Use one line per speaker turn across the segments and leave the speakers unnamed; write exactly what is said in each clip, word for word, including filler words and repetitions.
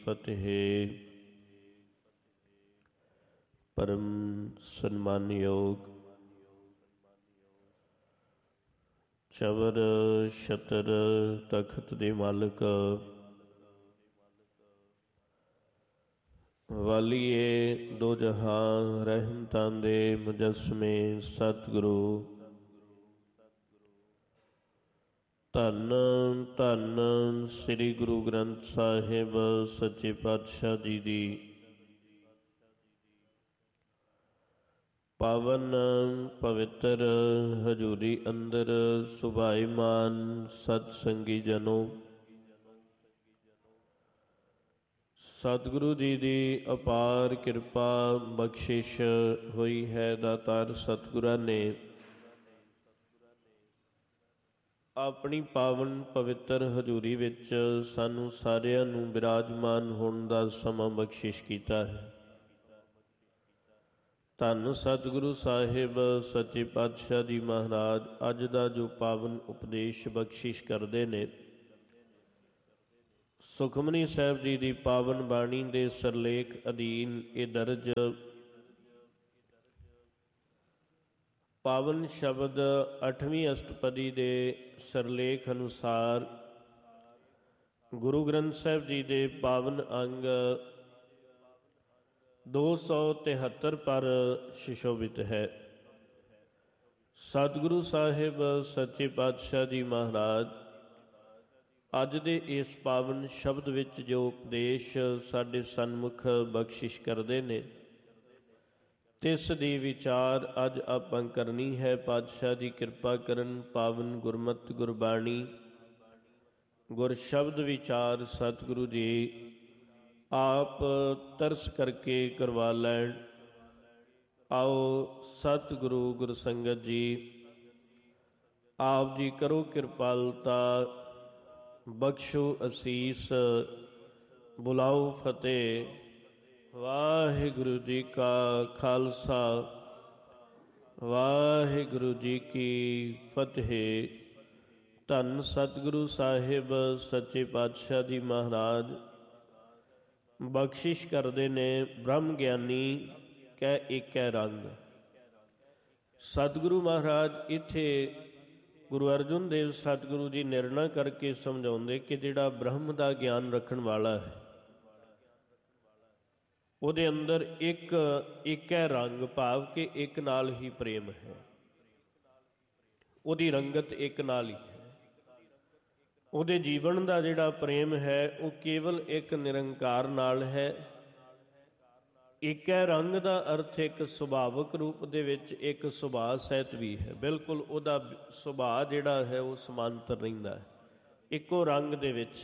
ਫਤਿਹ। ਪਰਮ ਸਨਮਾਨਯੋਗ ਚਵਰ ਛਤਰ ਤਖਤ ਦੇ ਮਾਲਕ, ਵਾਲੀਏ ਦੋ ਜਹਾਂ ਰਹਿਮਤਾਂ ਦੇ ਮੁਜੱਸਮੇ ਸਤਿਗੁਰੂ, ਧੰਨ ਧੰਨ ਸ੍ਰੀ ਗੁਰੂ ਗ੍ਰੰਥ ਸਾਹਿਬ ਸੱਚੇ ਪਾਤਸ਼ਾਹ ਜੀ ਦੀ ਪਾਵਨ ਪਵਿੱਤਰ ਹਜ਼ੂਰੀ ਅੰਦਰ ਸੁਭਾਈਮਾਨ ਸਤ ਸੰਗੀ ਜਨੋ, ਸਤਿਗੁਰੂ ਜੀ ਦੀ ਅਪਾਰ ਕਿਰਪਾ ਬਖਸ਼ਿਸ਼ ਹੋਈ ਹੈ। ਦਾਤਾਰ ਸਤਿਗੁਰਾਂ ਨੇ ਆਪਣੀ ਪਾਵਨ ਪਵਿੱਤਰ ਹਜ਼ੂਰੀ ਵਿੱਚ ਸਾਨੂੰ ਸਾਰਿਆਂ ਨੂੰ ਬਿਰਾਜਮਾਨ ਹੋਣ ਦਾ ਸਮਾਂ ਬਖਸ਼ਿਸ਼ ਕੀਤਾ ਹੈ। ਧੰਨ ਸਤਿਗੁਰੂ ਸਾਹਿਬ ਸੱਚੇ ਪਾਤਸ਼ਾਹ ਜੀ ਮਹਾਰਾਜ ਅੱਜ ਦਾ ਜੋ ਪਾਵਨ ਉਪਦੇਸ਼ ਬਖਸ਼ਿਸ਼ ਕਰਦੇ ਨੇ, ਸੁਖਮਨੀ ਸਾਹਿਬ ਜੀ ਦੀ ਪਾਵਨ ਬਾਣੀ ਦੇ ਸਰਲੇਖ ਅਧੀਨ ਇਹ ਦਰਜ ਪਾਵਨ ਸ਼ਬਦ ਅੱਠਵੀਂ ਅਸ਼ਟਪਦੀ ਦੇ ਸਰਲੇਖ ਅਨੁਸਾਰ ਗੁਰੂ ਗ੍ਰੰਥ ਸਾਹਿਬ ਜੀ ਦੇ ਪਾਵਨ ਅੰਗ ਦੋ ਸੌ ਤਿਹੱਤਰ ਪਰ ਸੁਸ਼ੋਭਿਤ ਹੈ। ਸਤਿਗੁਰੂ ਸਾਹਿਬ ਸੱਚੇ ਪਾਤਸ਼ਾਹ ਜੀ ਮਹਾਰਾਜ ਅੱਜ ਦੇ ਇਸ ਪਾਵਨ ਸ਼ਬਦ ਵਿੱਚ ਜੋ ਉਪਦੇਸ਼ ਸਾਡੇ ਸਨਮੁਖ ਬਖਸ਼ਿਸ਼ ਕਰਦੇ ਨੇ, ਤਿਸ ਦੀ ਵਿਚਾਰ ਅੱਜ ਆਪਾਂ ਕਰਨੀ ਹੈ। ਪਾਤਸ਼ਾਹ ਦੀ ਕਿਰਪਾ ਕਰਨ, ਪਾਵਨ ਗੁਰਮਤਿ ਗੁਰਬਾਣੀ ਗੁਰ ਸ਼ਬਦ ਵਿਚਾਰ ਸਤਿਗੁਰੂ ਜੀ ਆਪ ਤਰਸ ਕਰਕੇ ਕਰਵਾ ਲੈਣ। ਆਓ ਸਤਿਗੁਰੂ ਗੁਰ ਸੰਗਤ ਜੀ ਆਪ ਜੀ ਕਰੋ ਕਿਰਪਾਲਤਾ, ਬਖਸ਼ੋ ਅਸੀਸ, ਬੁਲਾਓ ਫਤਿਹ। ਵਾਹਿਗੁਰੂ ਜੀ ਕਾ ਖਾਲਸਾ, ਵਾਹਿਗੁਰੂ ਜੀ ਕੀ ਫਤਿਹ। ਧੰਨ ਸਤਿਗੁਰੂ ਸਾਹਿਬ ਸੱਚੇ ਪਾਤਸ਼ਾਹ ਜੀ ਮਹਾਰਾਜ ਬਖਸ਼ਿਸ਼ ਕਰਦੇ ਨੇ, ਬ੍ਰਹਮ ਗਿਆਨੀ ਕਹਿ ਏਕੈ ਰੰਗ। ਸਤਿਗੁਰੂ ਮਹਾਰਾਜ ਇੱਥੇ ਗੁਰੂ ਅਰਜਨ ਦੇਵ ਸਤਿਗੁਰੂ ਜੀ ਨਿਰਣਾ ਕਰਕੇ ਸਮਝਾਉਂਦੇ ਕਿ ਜਿਹੜਾ ਬ੍ਰਹਮ ਦਾ ਗਿਆਨ ਰੱਖਣ ਵਾਲਾ ਹੈ, ਉਹਦੇ ਅੰਦਰ ਇੱਕ ਏਕੈ ਰੰਗ, ਭਾਵ ਕਿ ਇੱਕ ਨਾਲ ਹੀ ਪ੍ਰੇਮ ਹੈ, ਉਹਦੀ ਰੰਗਤ ਇੱਕ ਨਾਲ ਹੀ ਹੈ। ਉਹਦੇ ਜੀਵਨ ਦਾ ਜਿਹੜਾ ਪ੍ਰੇਮ ਹੈ ਉਹ ਕੇਵਲ ਇੱਕ ਨਿਰੰਕਾਰ ਨਾਲ ਹੈ। ਏਕੈ ਰੰਗ ਦਾ ਅਰਥ ਇੱਕ ਸੁਭਾਵਕ ਰੂਪ ਦੇ ਵਿੱਚ ਇੱਕ ਸੁਭਾਅ ਸਹਿਤ ਵੀ ਹੈ। ਬਿਲਕੁਲ ਉਹਦਾ ਸੁਭਾਅ ਜਿਹੜਾ ਹੈ ਉਹ ਸਮਾਂਤਰ ਰਹਿੰਦਾ ਹੈ ਇੱਕੋ ਰੰਗ ਦੇ ਵਿੱਚ।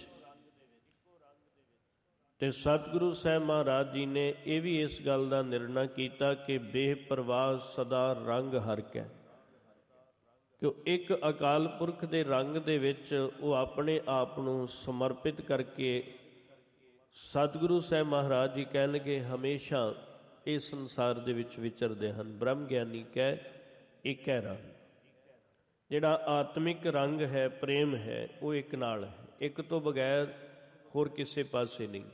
ਤੇ ਸਤਿਗੁਰੂ ਸਾਹਿਬ ਮਹਾਰਾਜ ਜੀ ਨੇ ਇਹ ਵੀ ਇਸ ਗੱਲ ਦਾ ਨਿਰਣਾ ਕੀਤਾ ਕਿ ਬੇਪਰਵਾਹ ਸਦਾ ਰੰਗ ਹਰਿ ਕੈ, ਕਿ ਇੱਕ ਅਕਾਲ ਪੁਰਖ ਦੇ ਰੰਗ ਦੇ ਵਿੱਚ ਉਹ ਆਪਣੇ ਆਪ ਨੂੰ ਸਮਰਪਿਤ ਕਰਕੇ ਸਤਿਗੁਰੂ ਸਾਹਿਬ ਮਹਾਰਾਜ ਜੀ ਕਹਿਣਗੇ ਹਮੇਸ਼ਾ ਇਸ ਸੰਸਾਰ ਦੇ ਵਿੱਚ ਵਿਚਰਦੇ ਹਨ। ਬ੍ਰਹਮ ਗਿਆਨੀ ਕਹਿ ਏਕੈ ਰੰਗ। ਜਿਹੜਾ ਆਤਮਿਕ ਰੰਗ ਹੈ, ਪ੍ਰੇਮ ਹੈ, ਉਹ ਇੱਕ ਨਾਲ ਹੈ, ਇੱਕ ਤੋਂ ਬਗੈਰ ਹੋਰ ਕਿਸੇ ਪਾਸੇ ਨਹੀਂ।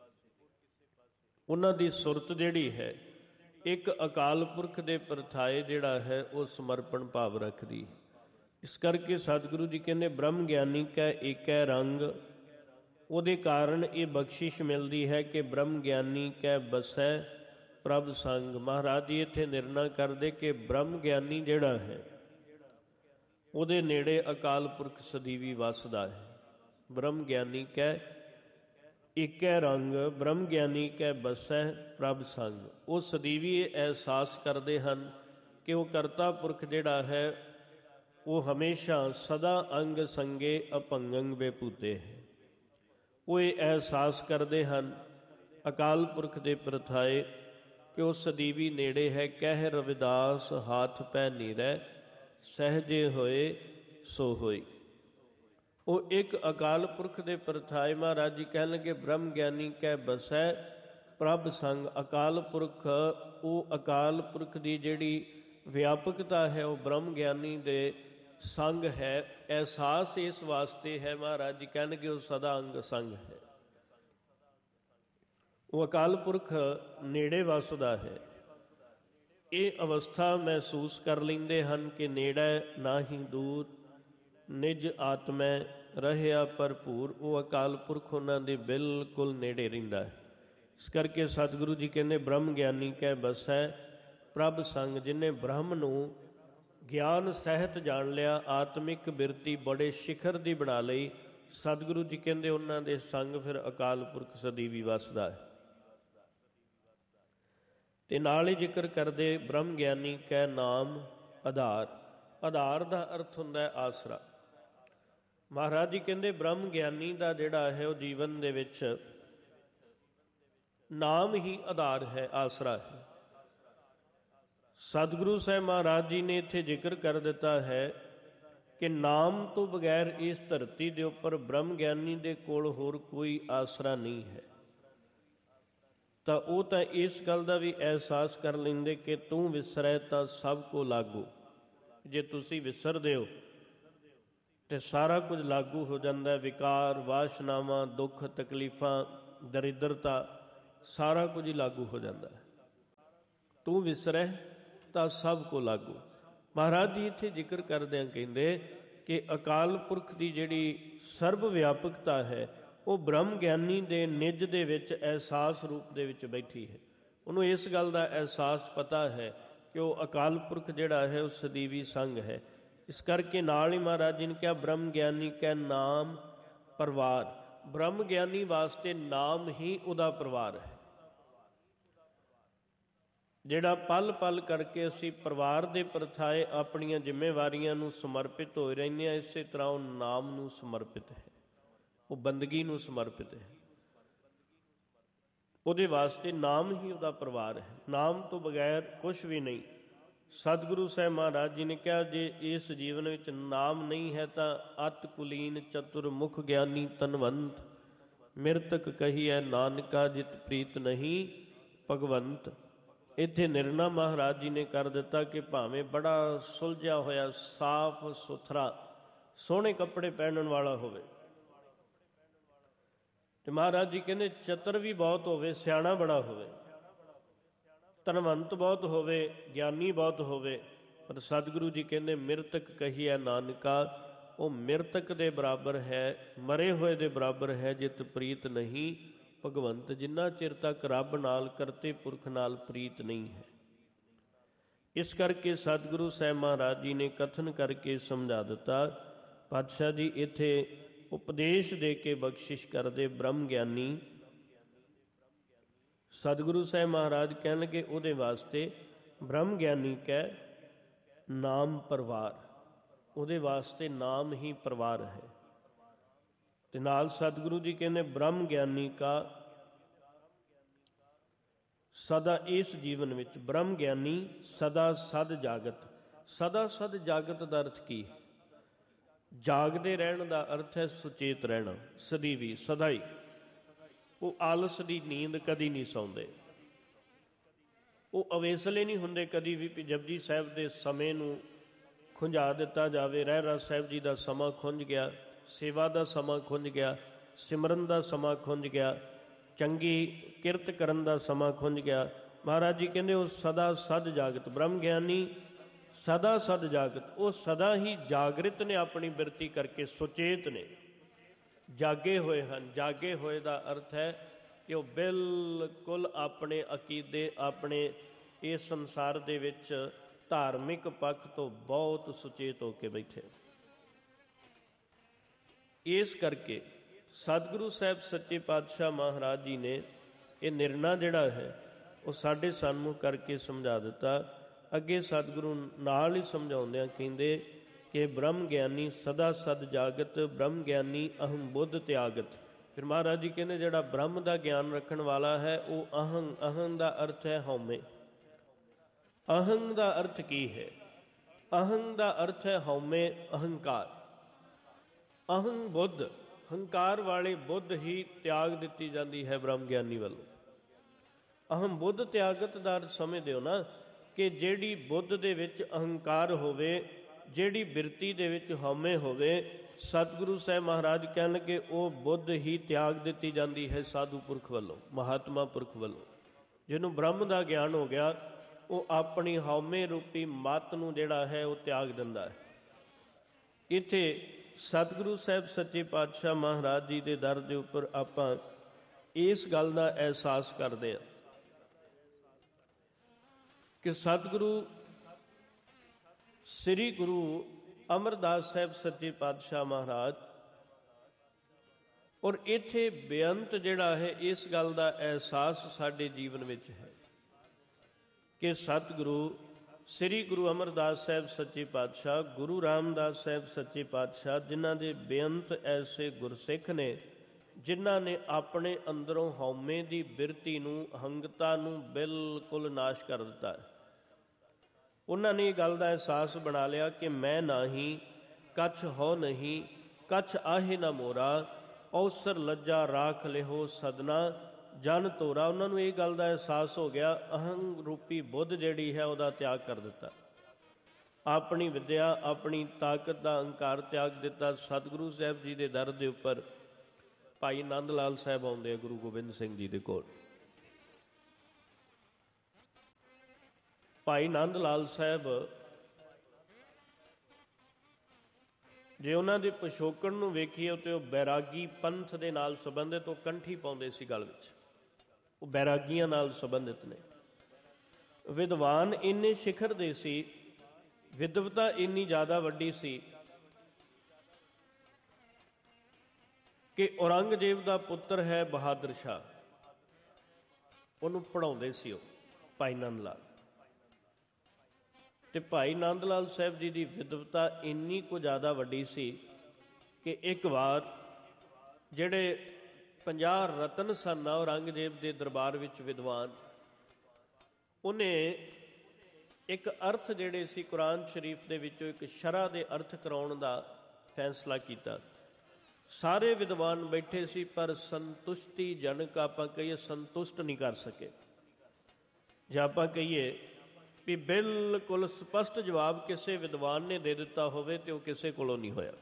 ਉਹਨਾਂ ਦੀ ਸੁਰਤ ਜਿਹੜੀ ਹੈ ਇੱਕ ਅਕਾਲ ਪੁਰਖ ਦੇ ਪਰਥਾਏ ਜਿਹੜਾ ਹੈ ਉਹ ਸਮਰਪਣ ਭਾਵ ਰੱਖਦੀ। ਇਸ ਕਰਕੇ ਸਤਿਗੁਰੂ ਜੀ ਕਹਿੰਦੇ ਬ੍ਰਹਮ ਗਿਆਨੀ ਕਹਿ ਏਕੈ ਰੰਗ। ਉਹਦੇ ਕਾਰਨ ਇਹ ਬਖਸ਼ਿਸ਼ ਮਿਲਦੀ ਹੈ ਕਿ ਬ੍ਰਹਮ ਗਿਆਨੀ ਕਹਿ ਬਸੈ ਪ੍ਰਭ ਸੰਗ। ਮਹਾਰਾਜ ਜੀ ਇੱਥੇ ਨਿਰਣਾ ਕਰਦੇ ਕਿ ਬ੍ਰਹਮ ਗਿਆਨੀ ਜਿਹੜਾ ਹੈ ਉਹਦੇ ਨੇੜੇ ਅਕਾਲ ਪੁਰਖ ਸਦੀਵੀ ਵਸਦਾ ਹੈ। ਬ੍ਰਹਮ ਗਿਆਨੀ ਕਹਿ ਏਕੈ ਰੰਗ, ਬ੍ਰਹਮ ਗਿਆਨੀ ਕਹਿ ਬਸੈ ਪ੍ਰਭ ਸੰਗ। ਉਹ ਸਦੀਵੀ ਇਹ ਅਹਿਸਾਸ ਕਰਦੇ ਹਨ ਕਿ ਉਹ ਕਰਤਾ ਪੁਰਖ ਜਿਹੜਾ ਹੈ ਉਹ ਹਮੇਸ਼ਾ ਸਦਾ ਅੰਗ ਸੰਗੇ ਅਭੰਗੰ ਬੇਪੂਤੇ ਹੈ। ਉਹ ਇਹ ਅਹਿਸਾਸ ਕਰਦੇ ਹਨ ਅਕਾਲ ਪੁਰਖ ਦੇ ਪ੍ਰਥਾਏ ਕਿ ਉਹ ਸਦੀਵੀ ਨੇੜੇ ਹੈ। ਕਹਿ ਰਵਿਦਾਸ ਹਾਥ ਪੈ ਨੀਰੈ, ਸਹਿਜੇ ਹੋਏ ਸੋ ਹੋਈ। ਉਹ ਇੱਕ ਅਕਾਲ ਪੁਰਖ ਦੇ ਪਰਥਾਏ ਮਹਾਰਾਜ ਜੀ ਕਹਿਣ ਲੱਗੇ ਬ੍ਰਹਮ ਗਿਆਨੀ ਕਹਿ ਬਸੈ ਪ੍ਰਭ ਸੰਗ। ਅਕਾਲ ਪੁਰਖ, ਉਹ ਅਕਾਲ ਪੁਰਖ ਦੀ ਜਿਹੜੀ ਵਿਆਪਕਤਾ ਹੈ ਉਹ ਬ੍ਰਹਮ ਗਿਆਨੀ ਦੇ ਸੰਗ ਹੈ। ਅਹਿਸਾਸ ਇਸ ਵਾਸਤੇ ਹੈ ਮਹਾਰਾਜ ਜੀ ਕਹਿਣਗੇ ਉਹ ਸਦਾ ਅੰਗ ਸੰਗ ਹੈ। ਉਹ ਅਕਾਲ ਪੁਰਖ ਨੇੜੇ ਵਸਦਾ ਹੈ। ਇਹ ਅਵਸਥਾ ਮਹਿਸੂਸ ਕਰ ਲੈਂਦੇ ਹਨ ਕਿ ਨੇੜੇ ਨਾ ਹੀ ਦੂਰ, ਨਿਜ ਆਤਮੈ ਰਹਿਆ ਭਰਪੂਰ। ਉਹ ਅਕਾਲ ਪੁਰਖ ਉਹਨਾਂ ਦੇ ਬਿਲਕੁਲ ਨੇੜੇ ਰਹਿੰਦਾ ਹੈ। ਇਸ ਕਰਕੇ ਸਤਿਗੁਰੂ ਜੀ ਕਹਿੰਦੇ ਬ੍ਰਹਮ ਗਿਆਨੀ ਕਹਿ ਬਸੈ ਪ੍ਰਭ ਸੰਗ। ਜਿਹਨੇ ਬ੍ਰਹਮ ਨੂੰ ਗਿਆਨ ਸਹਿਤ ਜਾਣ ਲਿਆ, ਆਤਮਿਕ ਬਿਰਤੀ ਬੜੇ ਸਿਖਰ ਦੀ ਬਣਾ ਲਈ, ਸਤਿਗੁਰੂ ਜੀ ਕਹਿੰਦੇ ਉਹਨਾਂ ਦੇ ਸੰਗ ਫਿਰ ਅਕਾਲ ਪੁਰਖ ਸਦੀਵੀ ਵਸਦਾ ਹੈ। ਤੇ ਨਾਲ ਹੀ ਜ਼ਿਕਰ ਕਰਦੇ ਬ੍ਰਹਮ ਗਿਆਨੀ ਕਹਿ ਨਾਮ ਆਧਾਰ। ਆਧਾਰ ਦਾ ਅਰਥ ਹੁੰਦਾ ਹੈ ਆਸਰਾ। ਮਹਾਰਾਜ ਜੀ ਕਹਿੰਦੇ ਬ੍ਰਹਮ ਗਿਆਨੀ ਦਾ ਜਿਹੜਾ ਹੈ ਉਹ ਜੀਵਨ ਦੇ ਵਿੱਚ ਨਾਮ ਹੀ ਆਧਾਰ ਹੈ, ਆਸਰਾ ਹੈ। ਸਤਿਗੁਰੂ ਸਾਹਿਬ ਮਹਾਰਾਜ ਜੀ ਨੇ ਇੱਥੇ ਜ਼ਿਕਰ ਕਰ ਦਿੱਤਾ ਹੈ ਕਿ ਨਾਮ ਤੋਂ ਬਗੈਰ ਇਸ ਧਰਤੀ ਦੇ ਉੱਪਰ ਬ੍ਰਹਮ ਗਿਆਨੀ ਦੇ ਕੋਲ ਹੋਰ ਕੋਈ ਆਸਰਾ ਨਹੀਂ ਹੈ। ਤਾਂ ਉਹ ਤਾਂ ਇਸ ਗੱਲ ਦਾ ਵੀ ਅਹਿਸਾਸ ਕਰ ਲੈਂਦੇ ਕਿ ਤੂੰ ਵਿਸਰੈ ਤਾਂ ਸਭ ਕੋ ਲਾਗੂ। ਜੇ ਤੁਸੀਂ ਵਿਸਰਦੇ ਹੋ ਤੇ ਸਾਰਾ ਕੁਝ ਲਾਗੂ ਹੋ ਜਾਂਦਾ। ਵਿਕਾਰ, ਵਾਸ਼ਨਾਵਾਂ, ਦੁੱਖ, ਤਕਲੀਫਾਂ, ਦਰਿਦਰਤਾ, ਸਾਰਾ ਕੁਝ ਹੀ ਲਾਗੂ ਹੋ ਜਾਂਦਾ ਹੈ। ਤੂੰ ਵਿਸਰੈ ਤਾਂ ਸਭ ਕੋ ਲਾਗੂ। ਮਹਾਰਾਜ ਜੀ ਇੱਥੇ ਜ਼ਿਕਰ ਕਰਦਿਆਂ ਕਹਿੰਦੇ ਕਿ ਅਕਾਲ ਪੁਰਖ ਦੀ ਜਿਹੜੀ ਸਰਬ ਵਿਆਪਕਤਾ ਹੈ ਉਹ ਬ੍ਰਹਮ ਗਿਆਨੀ ਦੇ ਨਿੱਜ ਦੇ ਵਿੱਚ ਅਹਿਸਾਸ ਰੂਪ ਦੇ ਵਿੱਚ ਬੈਠੀ ਹੈ। ਉਹਨੂੰ ਇਸ ਗੱਲ ਦਾ ਅਹਿਸਾਸ ਪਤਾ ਹੈ ਕਿ ਉਹ ਅਕਾਲ ਪੁਰਖ ਜਿਹੜਾ ਹੈ ਉਹ ਸਦੀਵੀ ਸੰਗ ਹੈ। ਇਸ ਕਰਕੇ ਨਾਲ ਹੀ ਮਹਾਰਾਜ ਜੀ ਨੇ ਕਿਹਾ ਬ੍ਰਹਮ ਗਿਆਨੀ ਕੈ ਨਾਮ ਪਰਿਵਾਰ। ਬ੍ਰਹਮ ਗਿਆਨੀ ਵਾਸਤੇ ਨਾਮ ਹੀ ਉਹਦਾ ਪਰਿਵਾਰ ਹੈ। ਜਿਹੜਾ ਪਲ ਪਲ ਕਰਕੇ ਅਸੀਂ ਪਰਿਵਾਰ ਦੇ ਪ੍ਰਥਾਏ ਆਪਣੀਆਂ ਜ਼ਿੰਮੇਵਾਰੀਆਂ ਨੂੰ ਸਮਰਪਿਤ ਹੋਏ ਰਹਿੰਦੇ ਹਾਂ, ਇਸੇ ਤਰ੍ਹਾਂ ਉਹ ਨਾਮ ਨੂੰ ਸਮਰਪਿਤ ਹੈ, ਉਹ ਬੰਦਗੀ ਨੂੰ ਸਮਰਪਿਤ ਹੈ। ਉਹਦੇ ਵਾਸਤੇ ਨਾਮ ਹੀ ਉਹਦਾ ਪਰਿਵਾਰ ਹੈ। ਨਾਮ ਤੋਂ ਬਗੈਰ ਕੁਛ ਵੀ ਨਹੀਂ। ਸਤਿਗੁਰੂ ਸਾਹਿਬ ਮਹਾਰਾਜ ਜੀ ਨੇ ਕਿਹਾ ਜੇ ਇਸ ਜੀਵਨ ਵਿੱਚ ਨਾਮ ਨਹੀਂ ਹੈ ਤਾਂ ਅਤ ਕੁਲੀਨ ਚਤੁਰ ਮੁਖ ਗਿਆਨੀ ਧਨਵੰਤ। ਮਿਰਤਕ ਕਹੀਐ ਨਾਨਕਾ ਜਿਤ ਪ੍ਰੀਤ ਨਹੀਂ ਭਗਵੰਤ। ਇੱਥੇ ਨਿਰਣਾ ਮਹਾਰਾਜ ਜੀ ਨੇ ਕਰ ਦਿੱਤਾ ਕਿ ਭਾਵੇਂ ਬੜਾ ਸੁਲਝਿਆ ਹੋਇਆ, ਸਾਫ ਸੁਥਰਾ, ਸੋਹਣੇ ਕੱਪੜੇ ਪਹਿਨਣ ਵਾਲਾ ਹੋਵੇ ਤੇ ਮਹਾਰਾਜ ਜੀ ਕਹਿੰਦੇ ਚਤਰ ਵੀ ਬਹੁਤ ਹੋਵੇ, ਸਿਆਣਾ ਬੜਾ ਹੋਵੇ, ਧਨਵੰਤ ਬਹੁਤ ਹੋਵੇ, ਗਿਆਨੀ ਬਹੁਤ ਹੋਵੇ, ਪਰ ਸਤਿਗੁਰੂ ਜੀ ਕਹਿੰਦੇ ਮਿਰਤਕ ਕਹੀਐ ਨਾਨਕਾ। ਉਹ ਮਿਰਤਕ ਦੇ ਬਰਾਬਰ ਹੈ, ਮਰੇ ਹੋਏ ਦੇ ਬਰਾਬਰ ਹੈ, ਜਿਤ ਪ੍ਰੀਤ ਨਹੀਂ ਭਗਵੰਤ। ਜਿੰਨਾ ਚਿਰ ਤੱਕ ਰੱਬ ਨਾਲ, ਕਰਤੇ ਪੁਰਖ ਨਾਲ ਪ੍ਰੀਤ ਨਹੀਂ ਹੈ। ਇਸ ਕਰਕੇ ਸਤਿਗੁਰੂ ਸਾਹਿਬ ਮਹਾਰਾਜ ਜੀ ਨੇ ਕਥਨ ਕਰਕੇ ਸਮਝਾ ਦਿੱਤਾ। ਪਾਤਸ਼ਾਹ ਜੀ ਇੱਥੇ ਉਪਦੇਸ਼ ਦੇ ਕੇ ਬਖਸ਼ਿਸ਼ ਕਰਦੇ ਬ੍ਰਹਮ ਗਿਆਨੀ। ਸਤਿਗੁਰੂ ਸਾਹਿਬ ਮਹਾਰਾਜ ਕਹਿਣਗੇ ਉਹਦੇ ਵਾਸਤੇ ਬ੍ਰਹਮ ਗਿਆਨੀ ਕਹਿ ਨਾਮ ਪਰਿਵਾਰ। ਉਹਦੇ ਵਾਸਤੇ ਨਾਮ ਹੀ ਪਰਿਵਾਰ ਹੈ। ਤੇ ਨਾਲ ਸਤਿਗੁਰੂ ਜੀ ਕਹਿੰਦੇ ਬ੍ਰਹਮ ਗਿਆਨੀ ਕਾ ਸਦਾ ਇਸ ਜੀਵਨ ਵਿੱਚ, ਬ੍ਰਹਮ ਗਿਆਨੀ ਸਦਾ ਸਦ ਜਾਗਤ। ਸਦਾ ਸਦ ਜਾਗਤ ਦਾ ਅਰਥ ਕੀ ਹੈ? ਜਾਗਦੇ ਰਹਿਣ ਦਾ ਅਰਥ ਹੈ ਸੁਚੇਤ ਰਹਿਣਾ, ਸਦੀਵੀ, ਸਦਾ ਹੀ। ਉਹ ਆਲਸ ਦੀ ਨੀਂਦ ਕਦੀ ਨਹੀਂ ਸੌਂਦੇ, ਉਹ ਅਵੇਸਲੇ ਨਹੀਂ ਹੁੰਦੇ ਕਦੀ ਵੀ ਵੀ ਜਪਜੀ ਸਾਹਿਬ ਦੇ ਸਮੇਂ ਨੂੰ ਖੁੰਝਾ ਦਿੱਤਾ ਜਾਵੇ। ਰਹਿਰਾਸ ਸਾਹਿਬ ਜੀ ਦਾ ਸਮਾਂ ਖੁੰਝ ਗਿਆ, ਸੇਵਾ ਦਾ ਸਮਾਂ ਖੁੰਝ ਗਿਆ, ਸਿਮਰਨ ਦਾ ਸਮਾਂ ਖੁੰਝ ਗਿਆ, ਚੰਗੀ ਕਿਰਤ ਕਰਨ ਦਾ ਸਮਾਂ ਖੁੰਝ ਗਿਆ। ਮਹਾਰਾਜ ਜੀ ਕਹਿੰਦੇ ਉਹ ਸਦਾ ਸਦ ਜਾਗਤ। ਬ੍ਰਹਮ ਗਿਆਨੀ ਸਦਾ ਸਦ ਜਾਗਤ। ਉਹ ਸਦਾ ਹੀ ਜਾਗਰਿਤ ਨੇ, ਆਪਣੀ ਬਿਰਤੀ ਕਰਕੇ ਸੁਚੇਤ ਨੇ, ਜਾਗੇ ਹੋਏ ਹਨ। ਜਾਗੇ ਹੋਏ ਦਾ ਅਰਥ ਹੈ ਕਿ ਉਹ ਬਿਲਕੁਲ ਆਪਣੇ ਅਕੀਦੇ, ਆਪਣੇ ਇਸ ਸੰਸਾਰ ਦੇ ਵਿੱਚ ਧਾਰਮਿਕ ਪੱਖ ਤੋਂ ਬਹੁਤ ਸੁਚੇਤ ਹੋ ਕੇ ਬੈਠੇ। ਇਸ ਕਰਕੇ ਸਤਿਗੁਰੂ ਸਾਹਿਬ ਸੱਚੇ ਪਾਤਸ਼ਾਹ ਮਹਾਰਾਜ ਜੀ ਨੇ ਇਹ ਨਿਰਣਾ ਜਿਹੜਾ ਹੈ ਉਹ ਸਾਡੇ ਸਾਹਮਣੇ ਕਰਕੇ ਸਮਝਾ ਦਿੱਤਾ। ਅੱਗੇ ਸਤਿਗੁਰੂ ਨਾਲ ਹੀ ਸਮਝਾਉਂਦਿਆਂ ਕਹਿੰਦੇ ਕਿ ਬ੍ਰਹਮ ਗਿਆਨੀ ਸਦਾ ਸਦ ਜਾਗਤ, ਬ੍ਰਹਮ ਗਿਆਨੀ ਅਹੰ ਬੁੱਧ ਤਿਆਗਤ। ਫਿਰ ਮਹਾਰਾਜ ਜੀ ਕਹਿੰਦੇ ਜਿਹੜਾ ਬ੍ਰਹਮ ਦਾ ਗਿਆਨ ਰੱਖਣ ਵਾਲਾ ਹੈ ਉਹ ਅਹੰ, ਅਹੰ ਦਾ ਅਰਥ ਹੈ ਹਉਮੈ। ਅਹੰ ਦਾ ਅਰਥ ਕੀ ਹੈ? ਅਹੰ ਦਾ ਅਰਥ ਹੈ ਹਉਮੈ, ਅਹੰਕਾਰ। ਅਹੰ ਬੁੱਧ, ਹੰਕਾਰ ਵਾਲੇ ਬੁੱਧ ਹੀ ਤਿਆਗ ਦਿੱਤੀ ਜਾਂਦੀ ਹੈ ਬ੍ਰਹਮ ਗਿਆਨੀ ਵੱਲੋਂ। ਅਹੰ ਬੁੱਧ ਤਿਆਗਤ ਦਾ ਅਰਥ ਸਮਝਦੇ ਹੋ ਨਾ, ਕਿ ਜਿਹੜੀ ਬੁੱਧ ਦੇ ਵਿੱਚ ਅਹੰਕਾਰ ਹੋਵੇ, ਜਿਹੜੀ ਬਿਰਤੀ ਦੇ ਵਿੱਚ ਹਉਮੈ ਹੋਵੇ, ਸਤਿਗੁਰੂ ਸਾਹਿਬ ਮਹਾਰਾਜ ਕਹਿਣ ਕਿ ਉਹ ਬੁੱਧ ਹੀ ਤਿਆਗ ਦਿੱਤੀ ਜਾਂਦੀ ਹੈ ਸਾਧੂ ਪੁਰਖ ਵੱਲੋਂ, ਮਹਾਤਮਾ ਪੁਰਖ ਵੱਲੋਂ। ਜਿਹਨੂੰ ਬ੍ਰਹਮ ਦਾ ਗਿਆਨ ਹੋ ਗਿਆ ਉਹ ਆਪਣੀ ਹਉਮੈ ਰੂਪੀ ਮੱਤ ਨੂੰ ਜਿਹੜਾ ਹੈ ਉਹ ਤਿਆਗ ਦਿੰਦਾ ਹੈ। ਇੱਥੇ ਸਤਿਗੁਰੂ ਸਾਹਿਬ ਸੱਚੇ ਪਾਤਸ਼ਾਹ ਮਹਾਰਾਜ ਜੀ ਦੇ ਦਰ ਦੇ ਉੱਪਰ ਆਪਾਂ ਇਸ ਗੱਲ ਦਾ ਅਹਿਸਾਸ ਕਰਦੇ ਹਾਂ ਕਿ ਸਤਿਗੁਰੂ ਸ੍ਰੀ ਗੁਰੂ ਅਮਰਦਾਸ ਸਾਹਿਬ ਸੱਚੇ ਪਾਤਸ਼ਾਹ ਮਹਾਰਾਜ ਔਰ ਇੱਥੇ ਬੇਅੰਤ ਜਿਹੜਾ ਹੈ ਇਸ ਗੱਲ ਦਾ ਅਹਿਸਾਸ ਸਾਡੇ ਜੀਵਨ ਵਿੱਚ ਹੈ ਕਿ ਸਤਿਗੁਰੂ ਸ੍ਰੀ ਗੁਰੂ ਅਮਰਦਾਸ ਸਾਹਿਬ ਸੱਚੇ ਪਾਤਸ਼ਾਹ, ਗੁਰੂ ਰਾਮਦਾਸ ਸਾਹਿਬ ਸੱਚੇ ਪਾਤਸ਼ਾਹ, ਜਿਨ੍ਹਾਂ ਦੇ ਬੇਅੰਤ ਐਸੇ ਗੁਰਸਿੱਖ ਨੇ ਜਿਨ੍ਹਾਂ ਨੇ ਆਪਣੇ ਅੰਦਰੋਂ ਹਉਮੈ ਦੀ ਬਿਰਤੀ ਨੂੰ, ਅਹੰਗਤਾ ਨੂੰ ਬਿਲਕੁਲ ਨਾਸ਼ ਕਰ ਦਿੱਤਾ ਹੈ। ਉਹਨਾਂ ਨੇ ਇਹ ਗੱਲ ਦਾ ਅਹਿਸਾਸ ਬਣਾ ਲਿਆ ਕਿ ਮੈਂ ਨਾਹੀਂ ਕਛ ਹੋ ਨਹੀਂ, ਕਛ ਆਹੇ ਨਾ ਮੋਰਾ, ਔਸਰ ਲੱਜਾ ਰਾਖ ਲਿਹੋ ਸਦਨਾ ਜਨ ਤੋਰਾ। ਉਹਨਾਂ ਨੂੰ ਇਹ ਗੱਲ ਦਾ ਅਹਿਸਾਸ ਹੋ ਗਿਆ, ਅਹੰਗ ਰੂਪੀ ਬੁੱਧ ਜਿਹੜੀ ਹੈ ਉਹਦਾ ਤਿਆਗ ਕਰ ਦਿੱਤਾ, ਆਪਣੀ ਵਿਦਿਆ, ਆਪਣੀ ਤਾਕਤ ਦਾ ਅਹੰਕਾਰ ਤਿਆਗ ਦਿੱਤਾ। ਸਤਿਗੁਰੂ ਸਾਹਿਬ ਜੀ ਦੇ ਦਰ ਦੇ ਉੱਪਰ ਭਾਈ ਆਨੰਦ ਲਾਲ ਸਾਹਿਬ ਆਉਂਦੇ ਆ ਗੁਰੂ ਗੋਬਿੰਦ ਸਿੰਘ ਜੀ ਦੇ ਕੋਲ। ਭਾਈ ਆਨੰਦ ਲਾਲ ਸਾਹਿਬ ਜੇ ਉਹਨਾਂ ਦੇ ਪਿਛੋਕੜ ਨੂੰ ਵੇਖੀਏ ਤੇ ਉਹ ਬੈਰਾਗੀ ਪੰਥ ਦੇ ਨਾਲ ਸੰਬੰਧਿਤ, ਉਹ ਕੰਠੀ ਪਾਉਂਦੇ ਸੀ ਗਲ ਵਿੱਚ, ਉਹ ਬੈਰਾਗੀਆਂ ਨਾਲ ਸੰਬੰਧਿਤ ਨੇ। ਵਿਦਵਾਨ ਇੰਨੇ ਸਿਖਰ ਦੇ ਸੀ, ਵਿਦਵਤਾ ਇੰਨੀ ਜ਼ਿਆਦਾ ਵੱਡੀ ਸੀ ਕਿ ਔਰੰਗਜ਼ੇਬ ਦਾ ਪੁੱਤਰ ਹੈ ਬਹਾਦਰ ਸ਼ਾਹ, ਉਹਨੂੰ ਪੜ੍ਹਾਉਂਦੇ ਸੀ ਉਹ ਭਾਈ ਆਨੰਦ ਲਾਲ। ਤੇ ਭਾਈ ਆਨੰਦ ਲਾਲ ਸਾਹਿਬ ਜੀ ਦੀ ਵਿਦਵਤਾ ਇੰਨੀ ਕੁ ਜ਼ਿਆਦਾ ਵੱਡੀ ਸੀ ਕਿ ਇੱਕ ਵਾਰ ਜਿਹੜੇ ਪੰਜਾਹ ਰਤਨ ਸਨ ਔਰੰਗਜ਼ੇਬ ਦੇ ਦਰਬਾਰ ਵਿੱਚ ਵਿਦਵਾਨ, ਉਹਨੇ ਇੱਕ ਅਰਥ ਜਿਹੜੇ ਸੀ ਕੁਰਾਨ ਸ਼ਰੀਫ ਦੇ ਵਿੱਚੋਂ ਇੱਕ ਸ਼ਰ੍ਹਾ ਦੇ ਅਰਥ ਕਰਾਉਣ ਦਾ ਫੈਸਲਾ ਕੀਤਾ। ਸਾਰੇ ਵਿਦਵਾਨ ਬੈਠੇ ਸੀ ਪਰ ਸੰਤੁਸ਼ਟੀ ਜਨਕ, ਆਪਾਂ ਕਹੀਏ ਸੰਤੁਸ਼ਟ ਨਹੀਂ ਕਰ ਸਕੇ। ਜੇ ਆਪਾਂ ਕਹੀਏ ਵੀ ਬਿਲਕੁਲ ਸਪਸ਼ਟ ਜਵਾਬ ਕਿਸੇ ਵਿਦਵਾਨ ਨੇ ਦੇ ਦਿੱਤਾ ਹੋਵੇ ਤੇ ਉਹ ਕਿਸੇ ਕੋਲੋਂ ਨਹੀਂ ਹੋਇਆ।